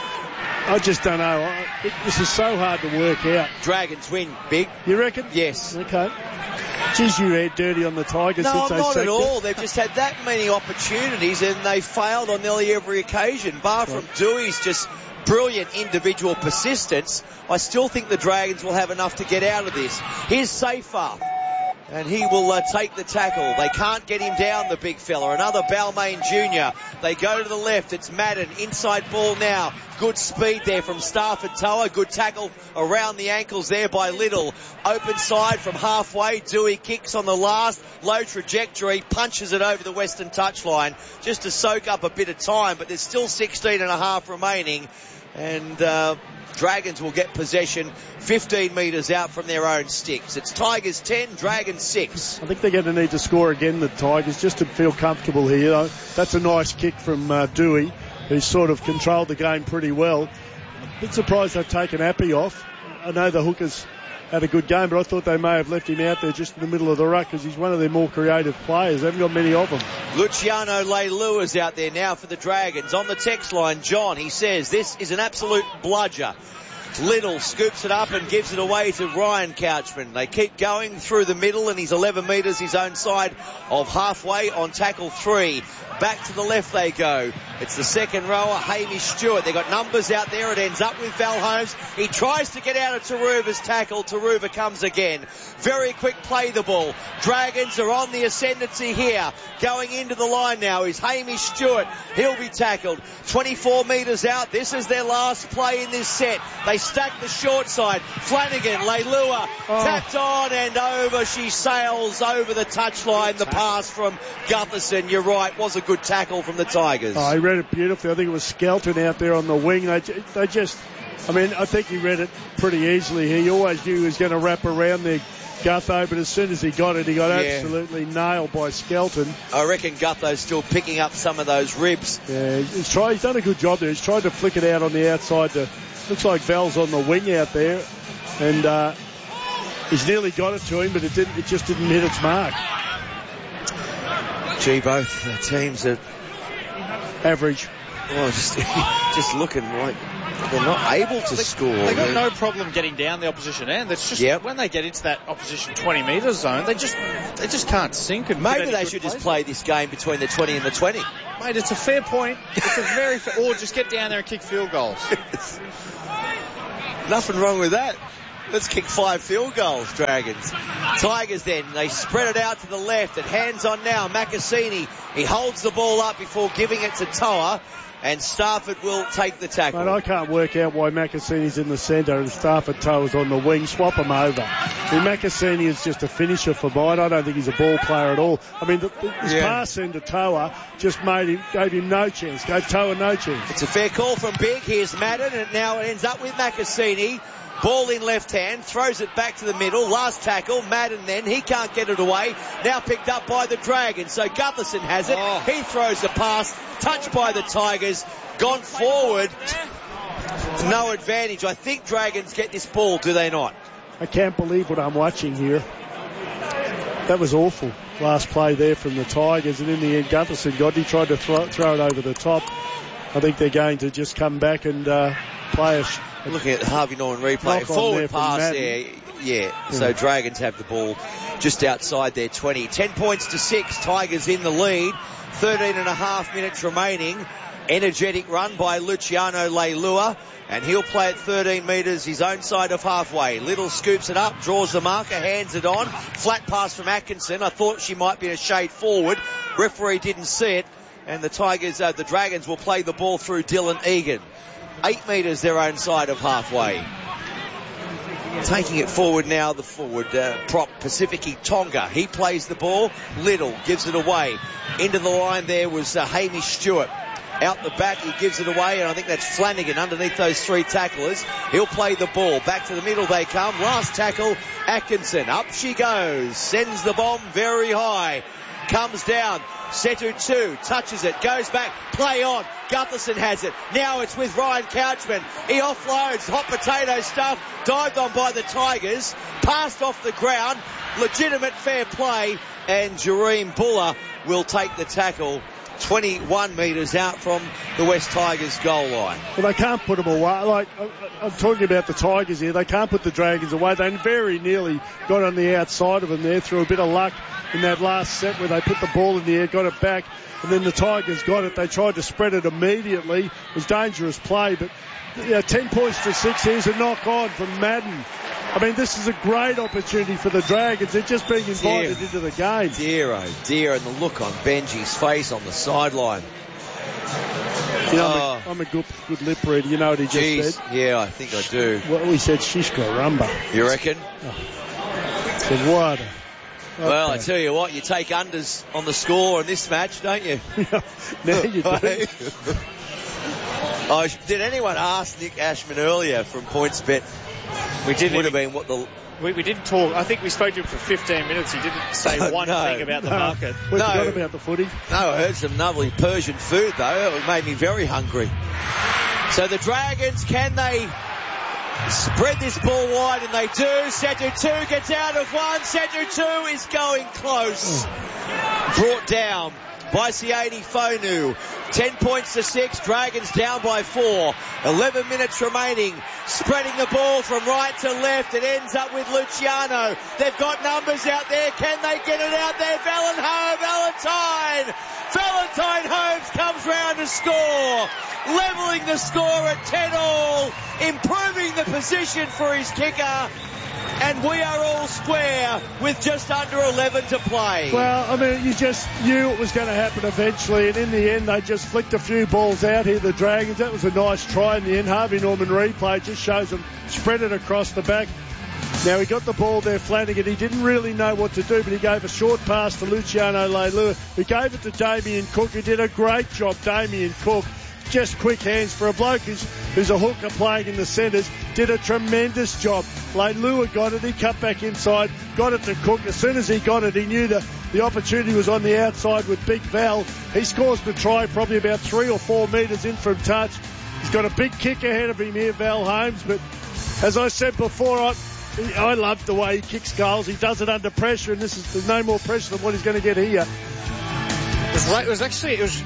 I just don't know. I, it, this is so hard to work out. Dragons win big. You reckon? Yes. Okay. Geez, you had dirty on the Tigers No, since they not sacked at all. it. They've just had that many opportunities and they failed on nearly every occasion. Bar from Dewey's just brilliant individual persistence, I still think the Dragons will have enough to get out of this. Here's Seyfarth. And he will uh, take the tackle. They can't get him down, the big fella. Another Balmain Junior They go to the left. It's Madden. Inside ball now. Good speed there from Stafford Toa. Good tackle around the ankles there by Little. Open side from halfway. Dewey kicks on the last. Low trajectory. Punches it over the western touchline just to soak up a bit of time. But there's still sixteen and a half remaining. And uh, Dragons will get possession fifteen metres out from their own sticks. It's Tigers ten, Dragons six. I think they're going to need to score again, the Tigers, just to feel comfortable here. That's a nice kick from uh, Dewey, who's sort of controlled the game pretty well. A bit surprised they've taken Appy off. I know the hookers had a good game, but I thought they may have left him out there just in the middle of the ruck because he's one of their more creative players. They haven't got many of them. Luciano Leilua is out there now for the Dragons. On the text line, John, he says, this is an absolute bludger. Little scoops it up and gives it away to Ryan Couchman. They keep going through the middle and he's eleven metres his own side of halfway on tackle three. Back to the left they go. It's the second rower, Hamish Stewart. They've got numbers out there. It ends up with Val Holmes. He tries to get out of Taruva's tackle. Taruva comes again. Very quick play the ball. Dragons are on the ascendancy here. Going into the line now is Hamish Stewart. He'll be tackled. twenty-four metres out. This is their last play in this set. They stack the short side. Flanagan, Leilua, oh. tapped on and over. She sails over the touchline. The pass from Gutherson. You're right. Was a good tackle from the Tigers. Oh, he read it beautifully. I think it was Skelton out there on the wing. They, they just, I mean, I think he read it pretty easily. He always knew he was going to wrap around there, Gutho, but as soon as he got it, he got yeah. absolutely nailed by Skelton. I reckon Gutho's still picking up some of those ribs. Yeah, he's, tried, he's done a good job there. He's tried to flick it out on the outside. To, looks like Val's on the wing out there, and uh, he's nearly got it to him, but it didn't. It just didn't hit its mark. Gee, both teams are average. Well, just, just looking like they're not able to they, score. They've got no problem getting down the opposition end. It's just yep. when they get into that opposition twenty metre zone, they just they just can't sink. And maybe they should just play this game between the twenty and the twenty. Mate, it's a fair point. It's a very fair, or just get down there and kick field goals. Nothing wrong with that. Let's kick five field goals, Dragons. Tigers then, they spread it out to the left, and hands on now, Macassini. He holds the ball up before giving it to Toa, and Stafford will take the tackle. Mate, I can't work out why Macassini's in the centre and Stafford Toa's on the wing. Swap them over. I mean, Macassini is just a finisher for mine. I don't think he's a ball player at all. I mean, the, the, his yeah. pass into Toa just made him, gave him no chance, gave Toa no chance. It's a fair call from Big. Here's Madden, and now it ends up with Macassini. Ball in left hand, throws it back to the middle. Last tackle, Madden then. He can't get it away. Now picked up by the Dragons. So Gutherson has it. Oh. He throws the pass. Touched by the Tigers. Gone forward. No advantage. I think Dragons get this ball, do they not? I can't believe what I'm watching here. That was awful. Last play there from the Tigers. And in the end, Gutherson got it. He tried to throw, throw it over the top. I think they're going to just come back and uh, play a... Sh- Looking at the Harvey Norman replay, forward there pass there, yeah. yeah. So Dragons have the ball just outside their twenty. Ten points to six, Tigers in the lead. Thirteen and a half minutes remaining. Energetic run by Luciano Leilua, and he'll play at thirteen metres, his own side of halfway. Little scoops it up, draws the marker, hands it on. Flat pass from Atkinson. I thought she might be a shade forward. Referee didn't see it, and the Tigers, uh, the Dragons will play the ball through Dylan Egan. Eight metres their own side of halfway. Taking it forward now, the forward uh, prop, Pacifici Tonga. He plays the ball. Little gives it away. Into the line there was uh, Hamish Stewart. Out the back, he gives it away, and I think that's Flanagan underneath those three tacklers. He'll play the ball. Back to the middle they come. Last tackle, Atkinson. Up she goes. Sends the bomb very high. Comes down. Setu two, touches it, goes back, play on. Gutherson has it. Now it's with Ryan Couchman. He offloads, hot potato stuff, dived on by the Tigers, passed off the ground, legitimate fair play, and Jareem Buller will take the tackle. twenty-one metres out from the West Tigers goal line. Well, they can't put them away. Like, I'm talking about the Tigers here. They can't put the Dragons away. They very nearly got on the outside of them there through a bit of luck in that last set where they put the ball in the air, got it back, and then the Tigers got it. They tried to spread it immediately. It was dangerous play, but yeah, ten points to six. Here's a knock on from Madden. I mean, this is a great opportunity for the Dragons. They're just being invited dear, into the game. Dear, oh dear, and the look on Benji's face on the sideline. You know, oh. I'm, a, I'm a good, good lip reader. You know what he just Jeez. said? Yeah, I think I do. Well, he said Shishka Rumba. You reckon? Oh. Said what? Okay. Well, I tell you what, you take unders on the score in this match, don't you? Now you do. Oh, did anyone ask Nick Ashman earlier from PointsBet? We did. Would have been what the. We, we didn't talk. I think we spoke to him for fifteen minutes. He didn't say no, one no, thing about the no. market. We no. forgot about the footy. No, I heard some lovely Persian food though. It made me very hungry. So the Dragons, can they spread this ball wide? And they do. Setu two gets out of one. Setu two is going close. Mm. Brought down by Sione Fonu. Ten points to six. Dragons down by four. Eleven minutes remaining. Spreading the ball from right to left. It ends up with Luciano. They've got numbers out there. Can they get it out there? Valentine. Valentine. Valentine Holmes comes round to score. Levelling the score at ten all. Improving the position for his kicker. And we are all square with just under eleven to play. Well, I mean, you just knew it was going to happen eventually, and in the end, they just flicked a few balls out here, the Dragons. That was a nice try in the end. Harvey Norman replay just shows them spread it across the back. Now, he got the ball there, Flanagan. He didn't really know what to do, but he gave a short pass to Luciano Leilua, who gave it to Damien Cook, who did a great job, Damien Cook. Just quick hands for a bloke who's, who's a hooker playing in the centres. Did a tremendous job. Leilua got it. He cut back inside. Got it to Cook. As soon as he got it, he knew that the opportunity was on the outside with Big Val. He scores the try probably about three or four metres in from touch. He's got a big kick ahead of him here, Val Holmes. But as I said before, I, I love the way he kicks goals. He does it under pressure, and this is there's no more pressure than what he's going to get here. It was, it was actually... It was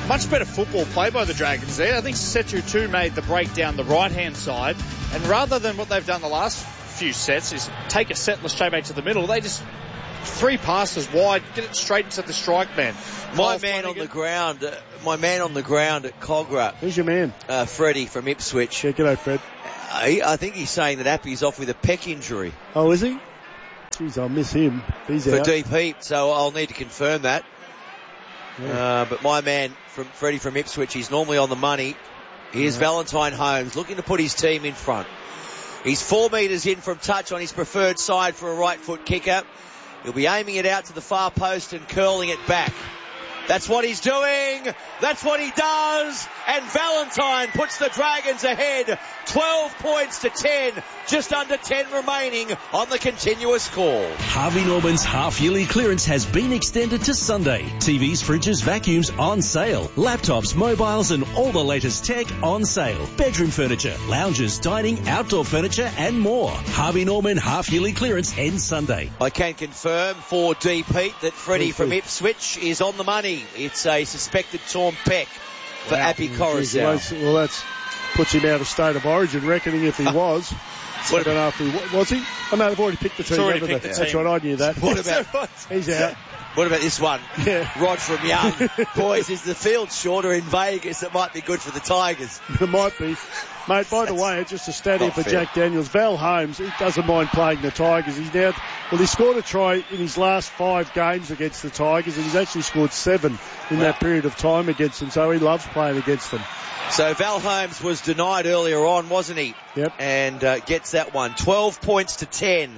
much better football play by the Dragons there. I think Setu two made the break down the right-hand side. And rather than what they've done the last few sets is take a set, let's straight back to the middle, they just three passes wide, get it straight into the strike man. My man on the ground, uh, my man on the ground at Cogra. Who's your man? Uh, Freddie from Ipswich. Yeah, g'day, Fred. Uh, he, I think he's saying that Appy's off with a pec injury. Oh, is he? Jeez, I'll miss him. He's for out. deep heat, so I'll need to confirm that. Yeah. Uh, but my man from Freddie from Ipswich, he's normally on the money. Here's yeah. Valentine Holmes looking to put his team in front. He's four metres in from touch on his preferred side for a right foot kicker. He'll be aiming it out to the far post and curling it back. That's what he's doing. That's what he does. And Valentine puts the Dragons ahead. twelve points to ten. Just under ten remaining on the continuous call. Harvey Norman's half-yearly clearance has been extended to Sunday. T Vs, fridges, vacuums on sale. Laptops, mobiles and all the latest tech on sale. Bedroom furniture, lounges, dining, outdoor furniture and more. Harvey Norman half-yearly clearance ends Sunday. I can confirm for Deep Heat that Freddie from Ipswich is on the money. It's a suspected torn pec for wow. Appy Coruscant. Well, that's puts him out of state of origin, reckoning if he was. I don't know if he was. Was he? Oh, no, they've already picked the team. Already picked the That's team. right, I knew that. What about... He's out. What about this one? Yeah. Rod from Young. Boys, is the field shorter in Vegas? It might be good for the Tigers. It might be. Mate, by the way, just a stat here for fair. Jack Daniels. Val Holmes, he doesn't mind playing the Tigers. He's now, well, he scored a try in his last five games against the Tigers, and he's actually scored seven in wow. that period of time against them, so he loves playing against them. So Val Holmes was denied earlier on, wasn't he? Yep. And uh, gets that one. twelve points to ten.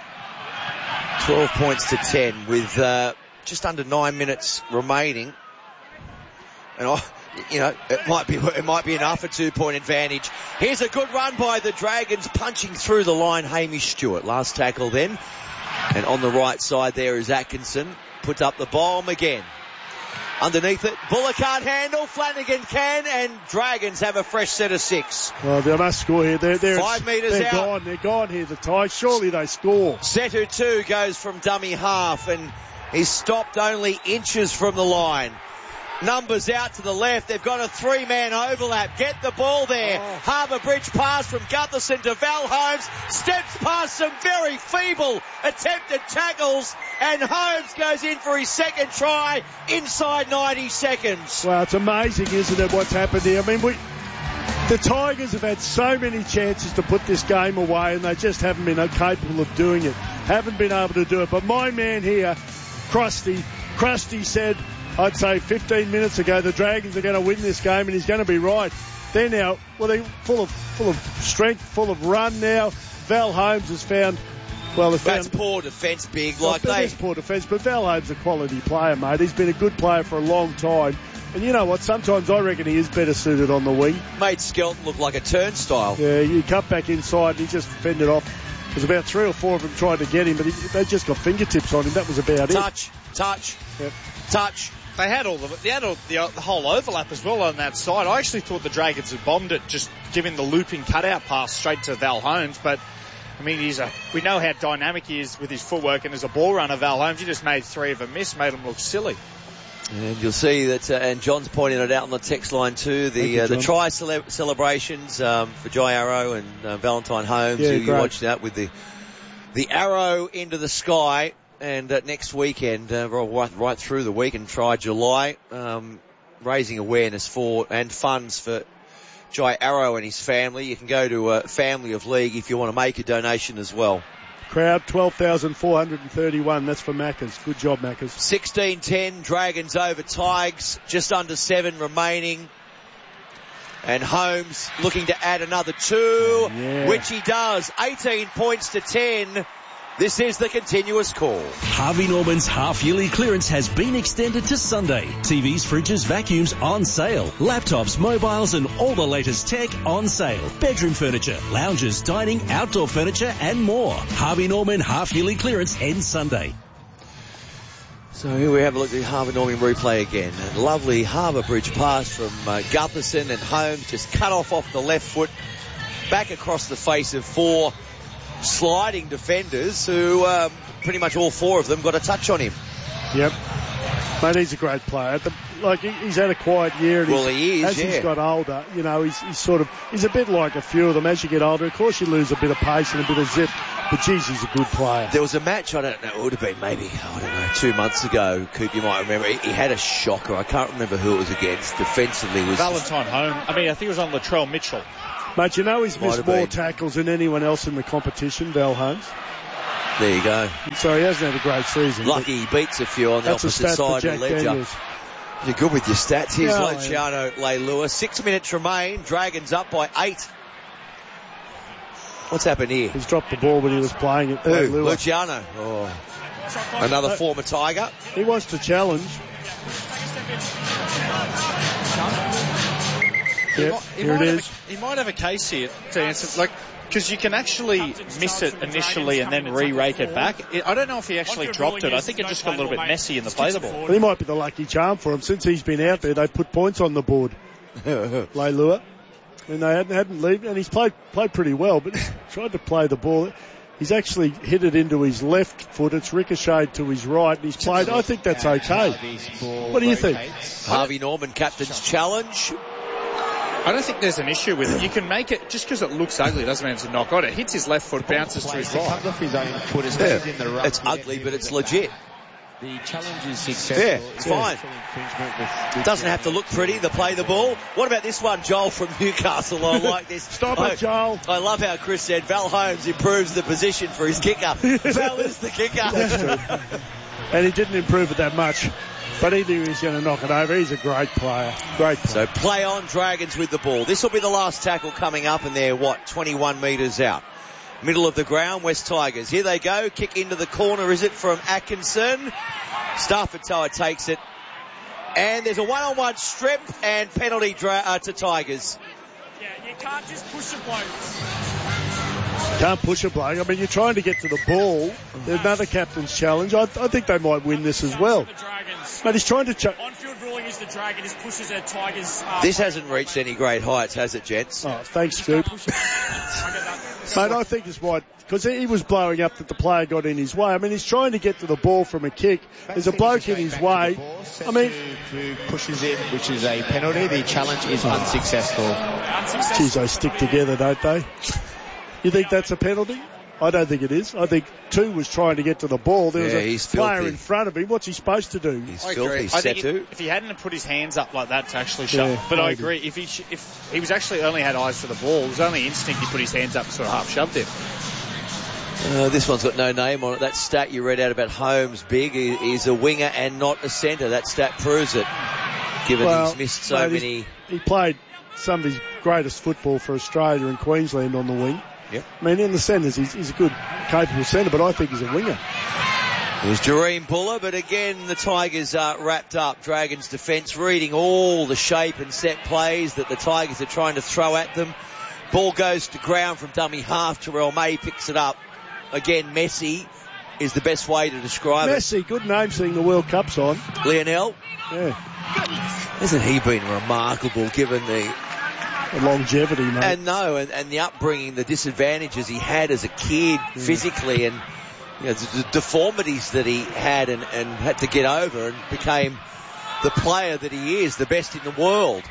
twelve points to ten with uh, just under nine minutes remaining. And I, you know, it might be it might be enough, a two-point advantage. Here's a good run by the Dragons, punching through the line. Hamish Stewart, last tackle then. And on the right side there is Atkinson. Puts up the bomb again. Underneath it, Buller can't handle, Flanagan can, and Dragons have a fresh set of six. Well, they must score here. They're, they're, Five metres they're out. Gone. They're gone here, the Tigers. Surely they score. Setu two goes from dummy half and is stopped only inches from the line. Numbers out to the left. They've got a three-man overlap. Get the ball there. Oh. Harbour Bridge pass from Gutherson to Val Holmes. Steps past some very feeble attempted tackles. And Holmes goes in for his second try inside ninety seconds. Well, it's amazing, isn't it, what's happened here? I mean, we, the Tigers have had so many chances to put this game away, and they just haven't been capable of doing it. Haven't been able to do it. But my man here, Krusty, Krusty said, I'd say fifteen minutes ago, the Dragons are going to win this game, and he's going to be right. They're now, well, they're full of full of strength, full of run now. Val Holmes has found, well, that's found, poor defence, big. Well, like that they, is poor defence, but Val Holmes is a quality player, mate. He's been a good player for a long time. And you know what? Sometimes I reckon he is better suited on the wing. Made Skelton look like a turnstile. Yeah, you cut back inside, and he just fended off. There's about three or four of them tried to get him, but he, they just got fingertips on him. That was about touch, it. Touch, touch, yep. touch. They had all the they had all the, the whole overlap as well on that side. I actually thought the Dragons had bombed it, just giving the looping cutout pass straight to Val Holmes. But I mean, he's a we know how dynamic he is with his footwork, and as a ball runner, Val Holmes, he just made three of them miss, made him look silly. And you'll see that, uh, and John's pointing it out on the text line too. The you, uh, the try cele- celebrations um, for Jai Arrow and uh, Valentine Holmes. Yeah, you, you great. watched that with the the arrow into the sky. And uh, next weekend, uh, right, right through the week and try July, um, raising awareness for and funds for Jai Arrow and his family. You can go to uh, Family of League if you want to make a donation as well. Crowd twelve thousand four hundred thirty-one. That's for Maccas. Good job, Maccas. sixteen ten, Dragons over Tigers. Just under seven remaining. And Holmes looking to add another two, yeah. which he does. eighteen points to ten. This is the continuous call. Harvey Norman's half-yearly clearance has been extended to Sunday. T Vs, fridges, vacuums on sale. Laptops, mobiles and all the latest tech on sale. Bedroom furniture, lounges, dining, outdoor furniture and more. Harvey Norman half-yearly clearance ends Sunday. So here we have a look at the Harvey Norman replay again. A lovely Harbour Bridge pass from uh, Gutherson, and Holmes just cut off off the left foot, back across the face of four sliding defenders who um, pretty much all four of them got a touch on him. Yep. Mate, he's a great player. The, like, he, he's had a quiet year. And well, he is, As yeah. he's got older, you know, he's, he's sort of, he's a bit like a few of them. As you get older, of course you lose a bit of pace and a bit of zip. But, geez, he's a good player. There was a match, I don't know, it would have been maybe, I don't know, two months ago, Coop, you might remember. He, he had a shocker. I can't remember who it was against. Defensively was... Valentine Holmes. I mean, I think it was on Latrell Mitchell. Mate, you know he's Might missed have more been. tackles than anyone else in the competition, Val Holmes. There you go. So he hasn't had a great season. Lucky he beats a few on the That's a opposite stat for side of Jack the ledger. Daniels. You're good with your stats. Here's Yeah, Luciano Leilua. Six minutes remain. Dragons up by eight. What's happened here? He's dropped the ball when he was playing it. Who? Leilua. Luciano. Oh. Another Uh, former Tiger. He wants to challenge. He, Yep, might, he, here might it have is. a, he might have a case here to answer, like, because you can actually miss it initially and then re-rake it back. It, I don't know if he actually dropped it. I think it just got a little bit messy in the play the ball. He might be the lucky charm for him. Since he's been out there, they've put points on the board. Leilua. And they hadn't, hadn't leave, and he's played played pretty well, but he's tried to play the ball. He's actually hit it into his left foot. It's ricocheted to his right, and he's played. I think that's okay. What do you think? Harvey Norman, captain's challenge. I don't think there's an issue with it. You can make it, just because it looks ugly doesn't mean it's a knock on. It hits his left foot, bounces to his right. Yeah. It's ugly, but it's legit. The challenge is successful. Yeah, it's fine. It doesn't have to look pretty. They play the ball. What about this one, Joel from Newcastle? I like this. Stop I, it, Joel. I love how Chris said Val Holmes improves the position for his kicker. Val is the kicker. That's true. And he didn't improve it that much. But he knew he was going to knock it over. He's a great player. Great player. So play on, Dragons with the ball. This will be the last tackle coming up, and they're, what, twenty-one metres out. Middle of the ground, West Tigers. Here they go. Kick into the corner, is it, from Atkinson? Stafford Tower takes it. And there's a one-on-one strip and penalty dra- uh, to Tigers. Yeah, you can't just push a bloke. Can't push a bloke. I mean, you're trying to get to the ball. There's another captain's challenge. I, I think they might win this as well. But he's trying to... Ch- On-field ruling is the Dragon just pushes a Tigers... Uh, This hasn't reached any great heights, has it, gents? Oh, thanks, Scoop. Mate, I think it's right, because he was blowing up that the player got in his way. I mean, he's trying to get to the ball from a kick. There's a bloke in his way. I mean... Who pushes in, which is a penalty. The challenge is unsuccessful. Geez, they stick together, don't they? You think that's a penalty? I don't think it is. I think two was trying to get to the ball. There was Yeah, a he's player filthy. in front of him. What's he supposed to do? He's I filthy. agree. I think Setu. if, if he hadn't put his hands up like that to actually shut, Yeah, but I maybe. agree. If he sh- if he was actually only had eyes for the ball, it was only instinct he put his hands up and sort of half shoved it. Uh, this one's got no name on it. That stat you read out about Holmes, big, he, he's a winger and not a centre. That stat proves it, given Well, he's missed so mate, many... He played some of his greatest football for Australia and Queensland on the wing. Yep. I mean, in the centres, he's, he's a good, capable centre, but I think he's a winger. There's Jareem Buller, but again, the Tigers are wrapped up. Dragons defence reading all the shape and set plays that the Tigers are trying to throw at them. Ball goes to ground from dummy half. Terrell May picks it up. Again, Messi is the best way to describe Messi, good name seeing the World Cup's on. it. Lionel, Yeah, hasn't he been remarkable given the... the longevity, mate. And no, and, and the upbringing, the disadvantages he had as a kid physically, and you know, the, the deformities that he had and, and had to get over, and became the player that he is, the best in the world.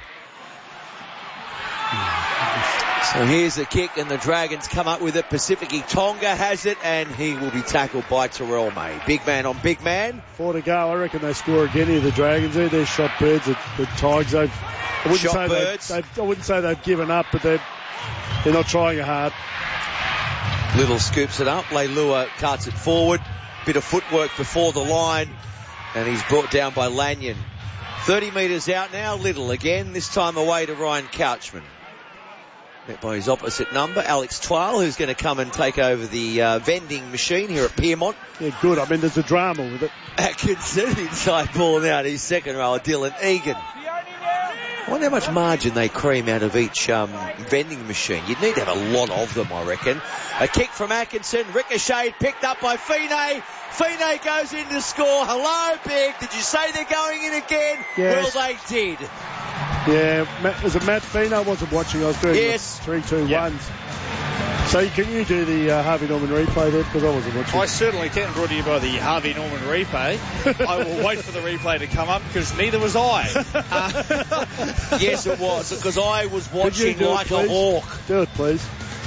So here's the kick, and the Dragons come up with it. Pacific Tonga has it, and he will be tackled by Terrell May. Big man on big man. Four to go. I reckon they score again here, the Dragons. They're, they're shot birds at the Tigers. They've, I wouldn't Shot say birds. They've, they've, I wouldn't say they've given up, but they're, they're not trying hard. Little scoops it up. Leilua carts it forward. Bit of footwork before the line, and he's brought down by Lanyon. thirty metres out now. Little again, this time away to Ryan Couchman. Met by his opposite number, Alex Twal, who's going to come and take over the uh, vending machine here at Piermont. Yeah, good. I mean, there's a drama with it. Atkinson inside ball now to his second rower, Dylan Egan. I wonder how much margin they cream out of each um, vending machine. You'd need to have a lot of them, I reckon. A kick from Atkinson, ricocheted, picked up by Fine. Fine goes in to score. Hello, Big. Did you say they're going in again? Yes. Well, they did. Yeah, Matt, was it Matt Fino? I wasn't watching. I was doing Yes. the three two ones. So can you do the uh, Harvey Norman replay there? Because I wasn't watching. I certainly can. Brought to you by the Harvey Norman replay. I will wait for the replay to come up because neither was I. Uh, yes, it was, because I was watching like it, a hawk. Do it, please.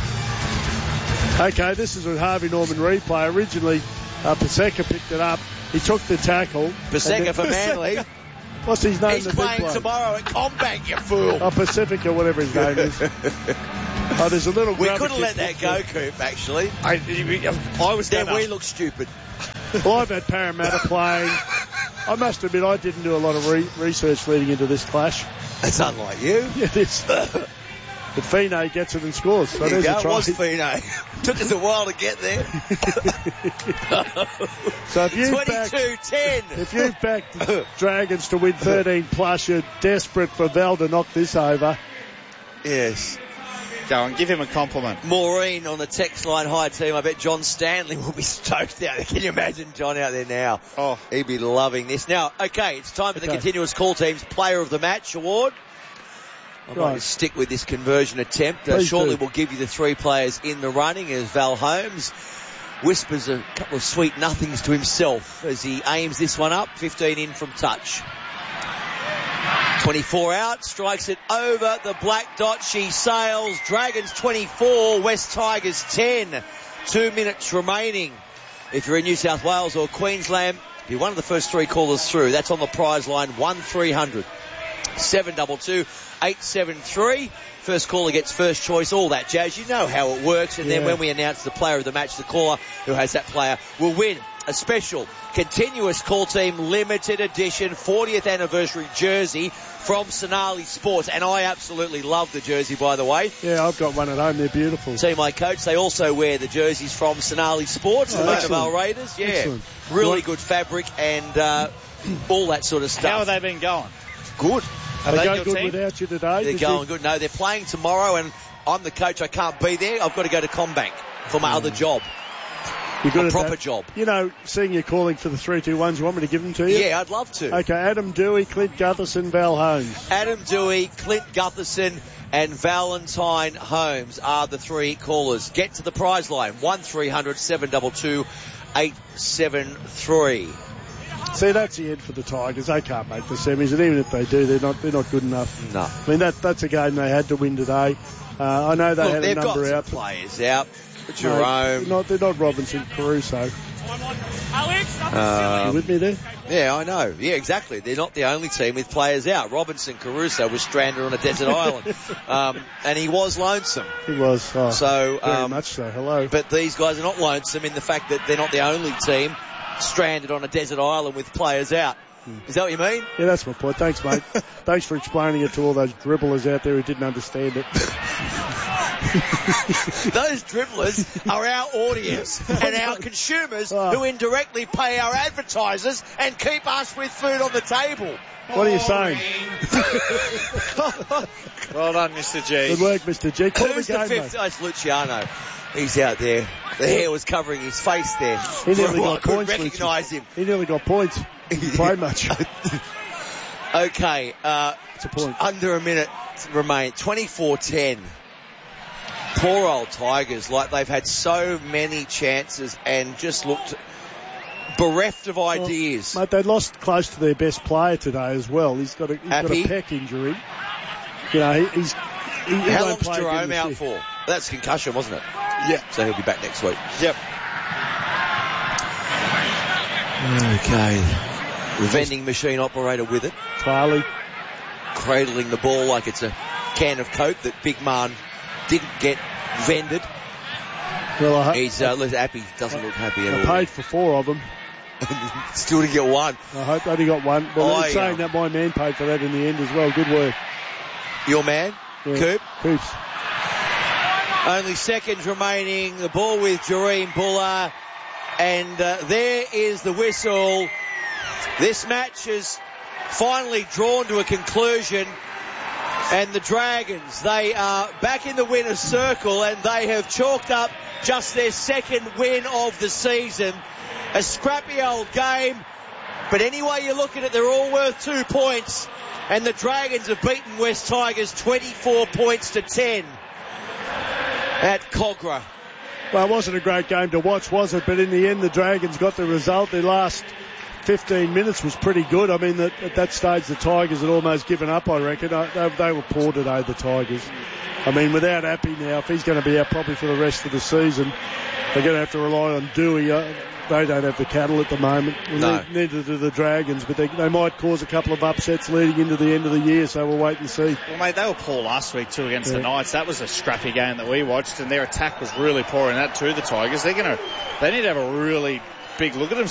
Okay, this is a Harvey Norman replay. Originally, uh, Paseka picked it up. He took the tackle. Paseka for Manly. What's his name? He's playing tomorrow at Combank, you fool. Oh, Pacific or whatever his name is. Oh, there's a little. We couldn't let that go, Coop, actually. I, I was Then gonna... we look stupid. Well, I've had Parramatta playing. I must admit, I didn't do a lot of re- research leading into this clash. That's unlike you. Yeah, it is. But Fine gets it and scores. So there there's you a go, try. it was Fine. Took us a while to get there. So if you twenty-two ten. If you've backed Dragons to win thirteen plus, you're desperate for Val to knock this over. Yes. Go and give him a compliment. Maureen on the text line, hi team. I bet John Stanley will be stoked out there. Can you imagine John out there now? Oh, he'd be loving this. Now, okay, it's time for okay. the continuous call team's Player of the Match award. I might right. stick with this conversion attempt. Uh, shortly we'll give you the three players in the running as Val Holmes whispers a couple of sweet nothings to himself as he aims this one up. fifteen in from touch. twenty-four out, strikes it over the black dot. She sails. Dragons twenty-four, West Tigers ten. Two minutes remaining. If you're in New South Wales or Queensland, be one of the first three callers through. That's on the prize line, one three hundred seven two two eight seven three. First caller gets first choice, all that jazz. You know how it works. And yeah. then when we announce the player of the match, the caller who has that player will win a special continuous call team limited edition fortieth anniversary jersey from Sonali Sports. And I absolutely love the jersey, by the way. Yeah, I've got one at home. They're beautiful. See my coach, they also wear the jerseys from Sonali Sports, oh, the Manavale Raiders. Yeah, excellent. Really good fabric and uh, all that sort of stuff. How have they been going? Good. Are they, they going good team? without you today? They're going you... good. No, they're playing tomorrow, and I'm the coach. I can't be there. I've got to go to Combank for my mm. other job. You're good a at proper that. job. You know, seeing you calling for the three two ones, you want me to give them to you? Yeah, I'd love to. Okay, Adam Dewey, Clint Gutherson, Val Holmes. Adam Dewey, Clint Gutherson, and Valentine Holmes are the three callers. Get to the prize line, one three hundred seven two two eight seven three. See, that's the end for the Tigers. They can't make the semis, and even if they do, they're not they're not good enough. No. I mean, that that's a game they had to win today. Uh, I know they Look, had a number got out. Some players out. Jerome. No, they're, not, they're not Robinson Caruso. Alex, um, you with me there? Yeah, I know. Yeah, exactly. They're not the only team with players out. Robinson Caruso was stranded on a desert island, um, and he was lonesome. He was. Oh, so very um, much so. Hello. But these guys are not lonesome in the fact that they're not the only team stranded on a desert island with players out. Hmm. Is that what you mean? Yeah, that's my point. Thanks, mate. Thanks for explaining it to all those dribblers out there who didn't understand it. Those dribblers are our audience and our consumers oh. who indirectly pay our advertisers and keep us with food on the table. What are you saying? Well done, Mister G. Good work, Mister G. Call Who's the game, the fifth? mate. Oh, it's Luciano. He's out there. The hair was covering his face there. He nearly I got couldn't points. recognise him. He nearly got points. He didn't play much. Okay. Uh, it's a point. Under a minute remain. twenty-four ten. Poor old Tigers, like they've had so many chances and just looked bereft of ideas. Well, mate, they lost close to their best player today as well. He's got a, he's got a pec injury. You know, he, he's... He, he How won't long's play Jerome again out this year. for? That's concussion, wasn't it? Yeah. So he'll be back next week. Yep. Okay. Vending machine operator with it. Farley. Cradling the ball like it's a can of Coke that Big Man didn't get vended. Well, I, He's uh, happy. Doesn't look happy at I all. paid for four of them. Still to get one. I hope only got one. Well, I, it's saying um, that my man paid for that in the end as well. Good work. Your man? Yeah. Coop? Coops. Only seconds remaining. The ball with Jareem Buller. And uh, there is the whistle. This match is finally drawn to a conclusion. And the Dragons, they are back in the winner's circle and they have chalked up just their second win of the season. A scrappy old game, but any way you look at it, they're all worth two points. And the Dragons have beaten West Tigers twenty-four points to ten at Cogra. Well, it wasn't a great game to watch, was it? But in the end, the Dragons got the result. Their last fifteen minutes was pretty good. I mean, that, at that stage, the Tigers had almost given up, I reckon. They, they were poor today, the Tigers. I mean, without Appy now, if he's going to be out probably for the rest of the season, they're going to have to rely on Dewey. Uh, they don't have the cattle at the moment. No. Neither do the Dragons, but they, they might cause a couple of upsets leading into the end of the year, so we'll wait and see. Well, mate, they were poor last week too against yeah. the Knights. That was a scrappy game that we watched, and their attack was really poor in that too, the Tigers. They're going to, they need to have a really big look at themselves